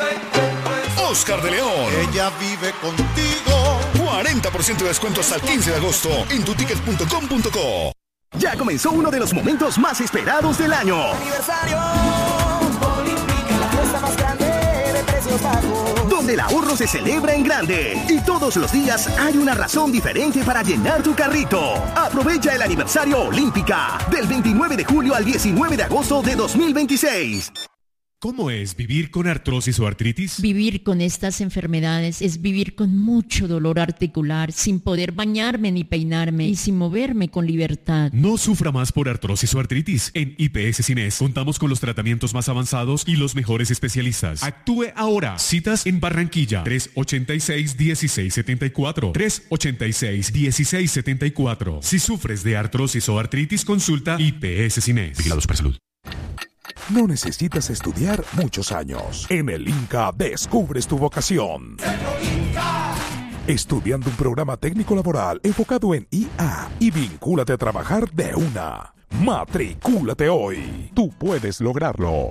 Oscar de León. Ella vive contigo. cuarenta por ciento de descuento hasta el quince de agosto en tuticket punto com punto co. Ya comenzó uno de los momentos más esperados del año. Aniversario Olímpica, la fiesta más grande de precios bajos. Donde el ahorro se celebra en grande. Y todos los días hay una razón diferente para llenar tu carrito. Aprovecha el aniversario Olímpica del veintinueve de julio al diecinueve de agosto de dos mil veintiséis. ¿Cómo es vivir con artrosis o artritis? Vivir con estas enfermedades es vivir con mucho dolor articular, sin poder bañarme ni peinarme y sin moverme con libertad. No sufra más por artrosis o artritis. En I P S Cines contamos con los tratamientos más avanzados y los mejores especialistas. Actúe ahora. Citas en Barranquilla. tres ochenta y seis, dieciséis setenta y cuatro. tres ochenta y seis, dieciséis setenta y cuatro. Si sufres de artrosis o artritis, consulta I P S Cines. Vigilados para salud. No necesitas estudiar muchos años. En el INCA descubres tu vocación. Estudiando un programa técnico laboral enfocado en I A y vincúlate a trabajar de una. Matricúlate hoy. Tú puedes lograrlo.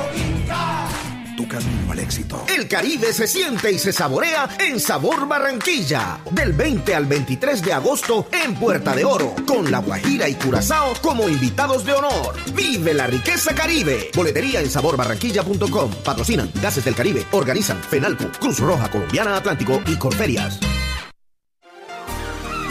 Tu camino al éxito. El Caribe se siente y se saborea en Sabor Barranquilla. Del veinte al veintitrés de agosto en Puerta de Oro, con La Guajira y Curazao como invitados de honor. Vive la riqueza Caribe. Boletería en sabor barranquilla punto com. Patrocinan Gases del Caribe. Organizan FENALCO, Cruz Roja Colombiana Atlántico y Corferias.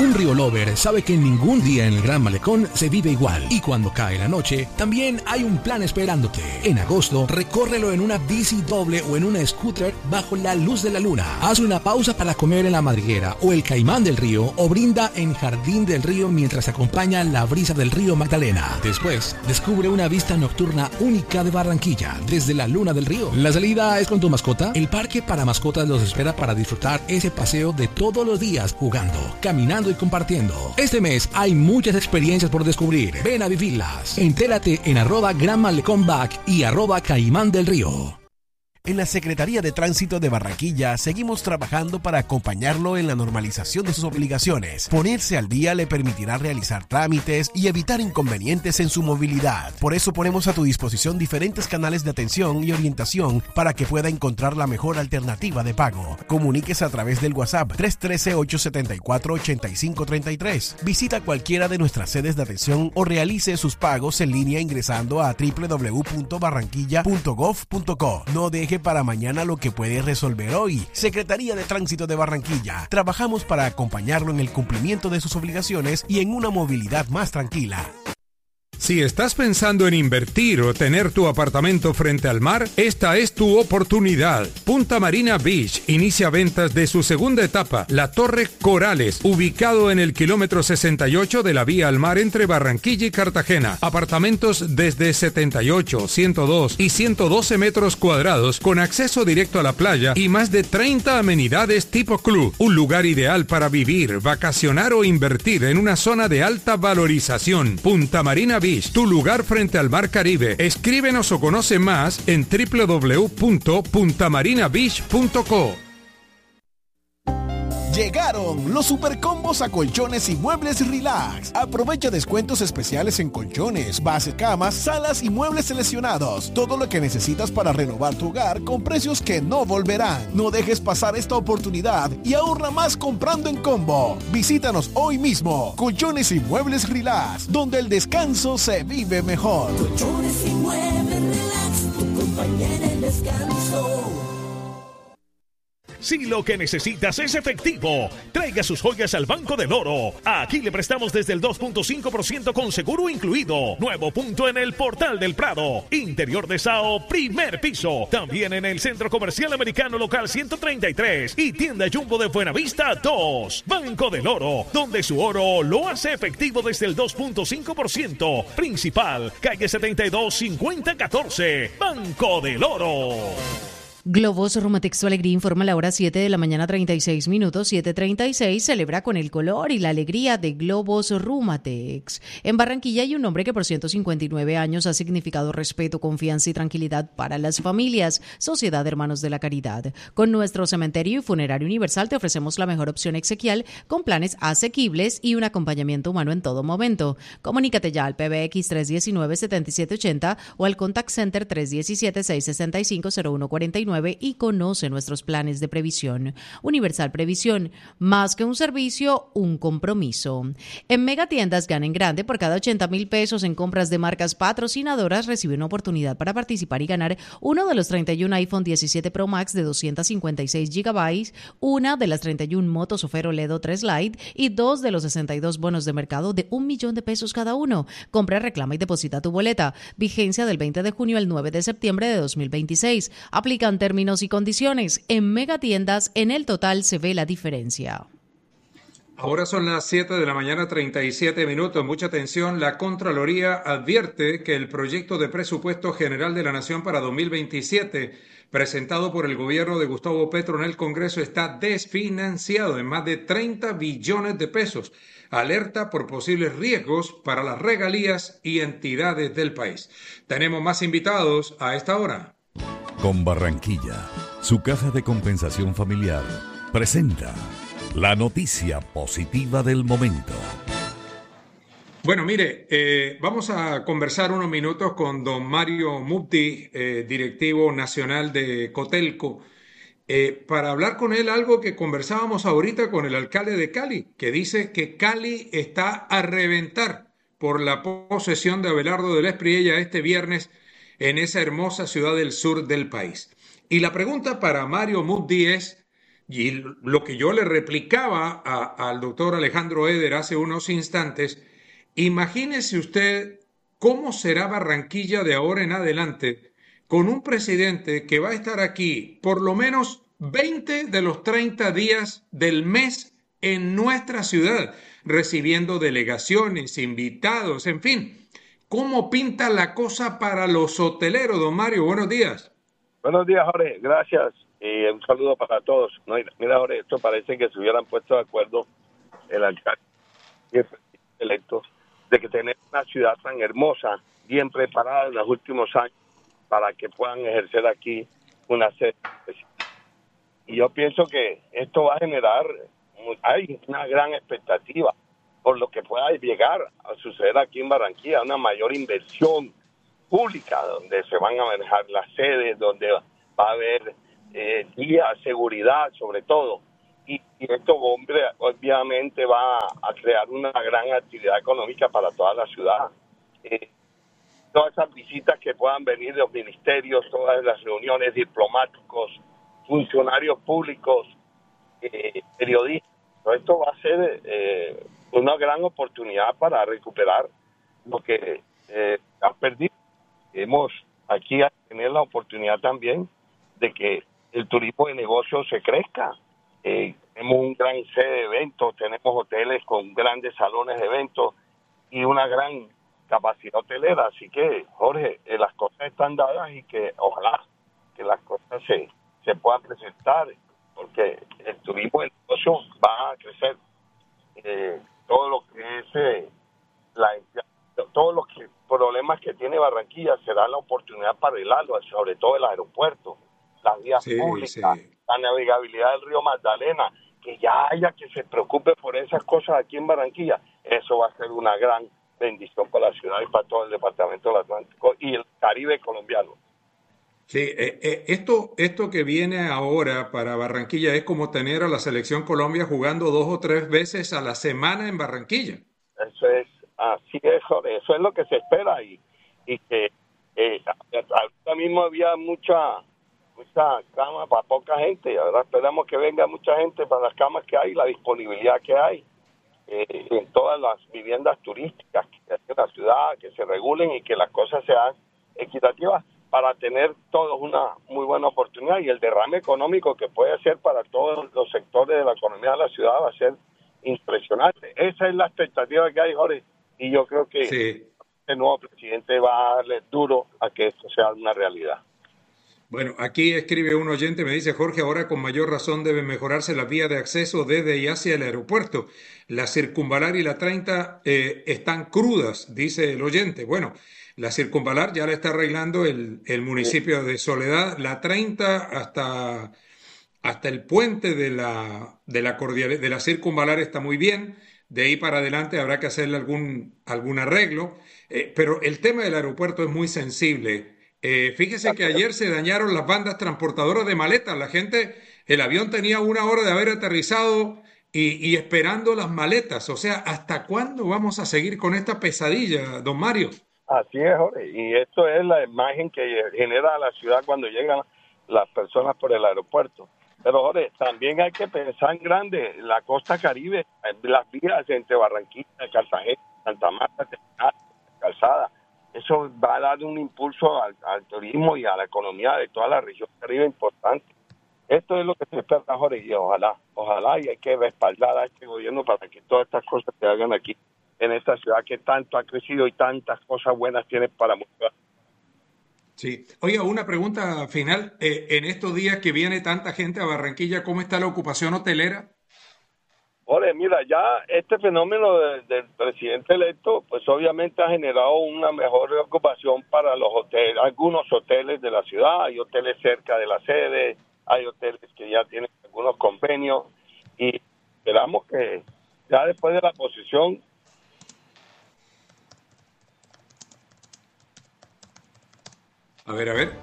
Un Río Lover sabe que ningún día en el Gran Malecón se vive igual. Y cuando cae la noche, también hay un plan esperándote. En agosto, recórrelo en una bici doble o en una scooter bajo la luz de la luna. Haz una pausa para comer en la madriguera o el Caimán del Río o brinda en Jardín del Río mientras acompaña la brisa del río Magdalena. Después, descubre una vista nocturna única de Barranquilla desde la Luna del Río. ¿La salida es con tu mascota? El parque para mascotas los espera para disfrutar ese paseo de todos los días jugando, caminando y compartiendo. Este mes hay muchas experiencias por descubrir. Ven a vivirlas. Entérate en arroba Gran Malecón Back y arroba Caimán del Río. En la Secretaría de Tránsito de Barranquilla seguimos trabajando para acompañarlo en la normalización de sus obligaciones. Ponerse al día le permitirá realizar trámites y evitar inconvenientes en su movilidad. Por eso ponemos a tu disposición diferentes canales de atención y orientación para que pueda encontrar la mejor alternativa de pago. Comuníquese a través del WhatsApp tres uno tres, ocho siete cuatro, ocho cinco tres tres. Visita cualquiera de nuestras sedes de atención o realice sus pagos en línea ingresando a doble u doble u doble u punto barranquilla punto gov punto co. No deje para mañana lo que puede resolver hoy. Secretaría de Tránsito de Barranquilla. Trabajamos para acompañarlo en el cumplimiento de sus obligaciones y en una movilidad más tranquila. Si estás pensando en invertir o tener tu apartamento frente al mar, esta es tu oportunidad. Punta Marina Beach inicia ventas de su segunda etapa, la Torre Corales, ubicado en el kilómetro sesenta y ocho de la vía al mar entre Barranquilla y Cartagena. Apartamentos desde setenta y ocho, ciento dos y ciento doce metros cuadrados con acceso directo a la playa y más de treinta amenidades tipo club. Un lugar ideal para vivir, vacacionar o invertir en una zona de alta valorización. Punta Marina Beach, tu lugar frente al Mar Caribe. Escríbenos o conoce más en doble u doble u doble u punto punta marina beach punto co. Llegaron los supercombos a colchones y muebles relax. Aprovecha descuentos especiales en colchones, bases, camas, salas y muebles seleccionados. Todo lo que necesitas para renovar tu hogar con precios que no volverán. No dejes pasar esta oportunidad y ahorra más comprando en combo. Visítanos hoy mismo. Colchones y muebles relax, donde el descanso se vive mejor. Colchones y muebles relax, tu compañera en descanso. Si lo que necesitas es efectivo, traiga sus joyas al Banco del Oro. Aquí le prestamos desde el dos punto cinco por ciento con seguro incluido. Nuevo punto en el Portal del Prado. Interior de Sao, primer piso. También en el Centro Comercial Americano Local ciento treinta y tres y Tienda Jumbo de Buenavista dos. Banco del Oro, donde su oro lo hace efectivo desde el dos punto cinco por ciento. Principal, calle setenta y dos, cincuenta catorce. Banco del Oro. Globos Rumatex Alegría informa la hora siete de la mañana treinta y seis minutos, siete treinta y seis, celebra con el color y la alegría de Globos Rumatex. En Barranquilla hay un hombre que por ciento cincuenta y nueve años ha significado respeto, confianza y tranquilidad para las familias. Sociedad Hermanos de la Caridad. Con nuestro cementerio y funerario universal te ofrecemos la mejor opción exequial con planes asequibles y un acompañamiento humano en todo momento. Comunícate ya al P B X tres uno nueve, siete siete ocho cero o al Contact Center tres uno siete, seis seis cinco, cero uno cuatro nueve y conoce nuestros planes de previsión. Universal Previsión, más que un servicio, un compromiso. En Megatiendas gana en grande. Por cada ochenta mil pesos en compras de marcas patrocinadoras recibe una oportunidad para participar y ganar uno de los treinta y uno iPhone diecisiete Pro Max de doscientos cincuenta y seis gigabytes, una de las treinta y uno Moto Sofero L E D tres Lite y dos de los sesenta y dos bonos de mercado de un millón de pesos cada uno. Compra, reclama y deposita tu boleta. Vigencia del veinte de junio al nueve de septiembre de dos mil veintiséis. Aplican términos y condiciones. En Megatiendas, en el total se ve la diferencia. Ahora son las siete de la mañana, treinta y siete minutos. Mucha atención. La Contraloría advierte que el proyecto de presupuesto general de la Nación para dos mil veintisiete, presentado por el gobierno de Gustavo Petro en el Congreso, está desfinanciado en más de treinta billones de pesos. Alerta por posibles riesgos para las regalías y entidades del país. Tenemos más invitados a esta hora. Con Barranquilla, su caja de compensación familiar presenta la noticia positiva del momento. Bueno, mire, eh, vamos a conversar unos minutos con don Mario Mubti, eh, directivo nacional de Cotelco, eh, para hablar con él algo que conversábamos ahorita con el alcalde de Cali, que dice que Cali está a reventar por la posesión de Abelardo del Espriella este viernes en esa hermosa ciudad del sur del país. Y la pregunta para Mario Mubti es, y lo que yo le replicaba a, al doctor Alejandro Eder hace unos instantes, imagínese usted cómo será Barranquilla de ahora en adelante con un presidente que va a estar aquí por lo menos veinte de los treinta días del mes en nuestra ciudad, recibiendo delegaciones, invitados, en fin. ¿Cómo pinta la cosa para los hoteleros, don Mario? Buenos días. Buenos días, Jorge. Gracias. Y un saludo para todos. No, mira, Jorge, esto parece que se hubieran puesto de acuerdo el alcalde y el electo de que tener una ciudad tan hermosa, bien preparada en los últimos años para que puedan ejercer aquí una sede. Y yo pienso que esto va a generar, hay una gran expectativa por lo que pueda llegar a suceder aquí en Barranquilla, una mayor inversión pública, donde se van a manejar las sedes, donde va a haber eh, guía, seguridad sobre todo, y, y esto hombre, obviamente va a crear una gran actividad económica para toda la ciudad. Eh, todas esas visitas que puedan venir de los ministerios, todas las reuniones diplomáticos, funcionarios públicos, eh, periodistas, todo esto va a ser eh, una gran oportunidad para recuperar lo que eh, han perdido. Hemos aquí a tener la oportunidad también de que el turismo de negocios se crezca. Eh, tenemos un gran sede de eventos, tenemos hoteles con grandes salones de eventos y una gran capacidad hotelera. Así que, Jorge, eh, las cosas están dadas y que ojalá que las cosas se, se puedan presentar, porque el turismo de negocios va a crecer. Eh, todo lo que es eh, la, todos los que, problemas que tiene Barranquilla será la oportunidad para arreglarlo, sobre todo el aeropuerto, las vías sí, públicas, sí. La navegabilidad del río Magdalena, que ya haya que se preocupe por esas cosas aquí en Barranquilla. Eso va a ser una gran bendición para la ciudad y para todo el departamento del Atlántico y el Caribe colombiano. Sí, eh, eh, esto, esto que viene ahora para Barranquilla es como tener a la Selección Colombia jugando dos o tres veces a la semana en Barranquilla. Eso es, así es, Jorge, eso es lo que se espera y, y que eh, ahorita mismo había mucha mucha cama para poca gente, ahora esperamos que venga mucha gente para las camas que hay, la disponibilidad que hay eh, en todas las viviendas turísticas que hay en la ciudad, que se regulen y que las cosas sean equitativas, para tener todos una muy buena oportunidad, y el derrame económico que puede ser para todos los sectores de la economía de la ciudad va a ser impresionante. Esa es la expectativa que hay, Jorge, y yo creo que sí. El nuevo presidente va a darle duro a que esto sea una realidad. Bueno, aquí escribe un oyente, me dice: Jorge, ahora con mayor razón debe mejorarse la vía de acceso desde y hacia el aeropuerto. La Circunvalar y la treinta eh, están crudas, dice el oyente. Bueno, la Circunvalar ya la está arreglando el, el municipio de Soledad, la treinta hasta, hasta el puente de la, de la Cordial, de la Circunvalar está muy bien, de ahí para adelante habrá que hacerle algún, algún arreglo, eh, pero el tema del aeropuerto es muy sensible. Eh, fíjese que ayer se dañaron las bandas transportadoras de maletas, la gente, el avión tenía una hora de haber aterrizado y, y esperando las maletas, o sea, ¿hasta cuándo vamos a seguir con esta pesadilla, don Mario? Así es, Jorge, y esto es la imagen que genera a la ciudad cuando llegan las personas por el aeropuerto. Pero, Jorge, también hay que pensar en grande, la costa Caribe, las vías entre Barranquilla, Cartagena, Santa Marta, Calzada, eso va a dar un impulso al, al turismo y a la economía de toda la región Caribe importante. Esto es lo que se espera, Jorge, y ojalá, ojalá, y hay que respaldar a este gobierno para que todas estas cosas se hagan aquí, en esta ciudad que tanto ha crecido y tantas cosas buenas tiene para mostrar. Sí. Oiga, una pregunta final. Eh, en estos días que viene tanta gente a Barranquilla, ¿cómo está la ocupación hotelera? Oye, mira, ya este fenómeno de, del presidente electo, pues obviamente ha generado una mejor ocupación para los hoteles, algunos hoteles de la ciudad, hay hoteles cerca de la sede, hay hoteles que ya tienen algunos convenios, y esperamos que ya después de la posición A ver, a ver.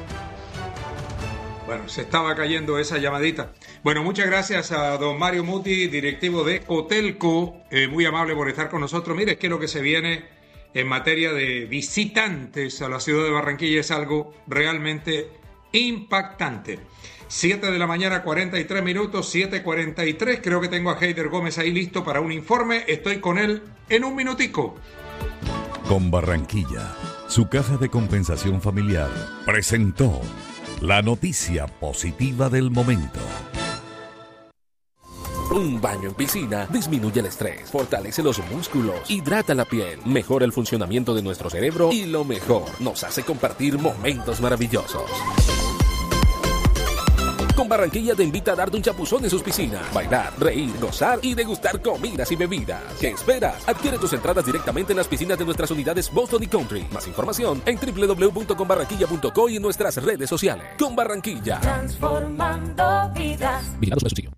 Bueno, se estaba cayendo esa llamadita. Bueno, muchas gracias a don Mario Muti, directivo de Cotelco, eh, muy amable por estar con nosotros. Mire, es que lo que se viene en materia de visitantes a la ciudad de Barranquilla es algo realmente impactante. siete de la mañana, cuarenta y tres minutos, siete cuarenta y tres. Creo que tengo a Heider Gómez ahí listo para un informe. Estoy con él en un minutico. Con Barranquilla, su caja de compensación familiar presentó la noticia positiva del momento. Un baño en piscina disminuye el estrés, fortalece los músculos, hidrata la piel, mejora el funcionamiento de nuestro cerebro y lo mejor, nos hace compartir momentos maravillosos. Con Barranquilla te invita a darte un chapuzón en sus piscinas, bailar, reír, gozar y degustar comidas y bebidas. ¿Qué esperas? Adquiere tus entradas directamente en las piscinas de nuestras unidades Boston y Country. Más información en doble u doble u doble u punto con barranquilla punto co y en nuestras redes sociales. Con Barranquilla. Transformando vidas. Vigilado Supersubsidio.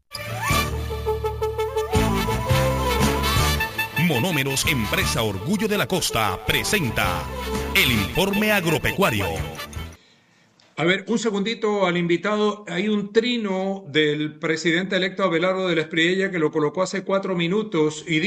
Monómeros, empresa Orgullo de la Costa, presenta el informe agropecuario. A ver, un segundito al invitado. Hay un trino del presidente electo Abelardo de la Espriella que lo colocó hace cuatro minutos y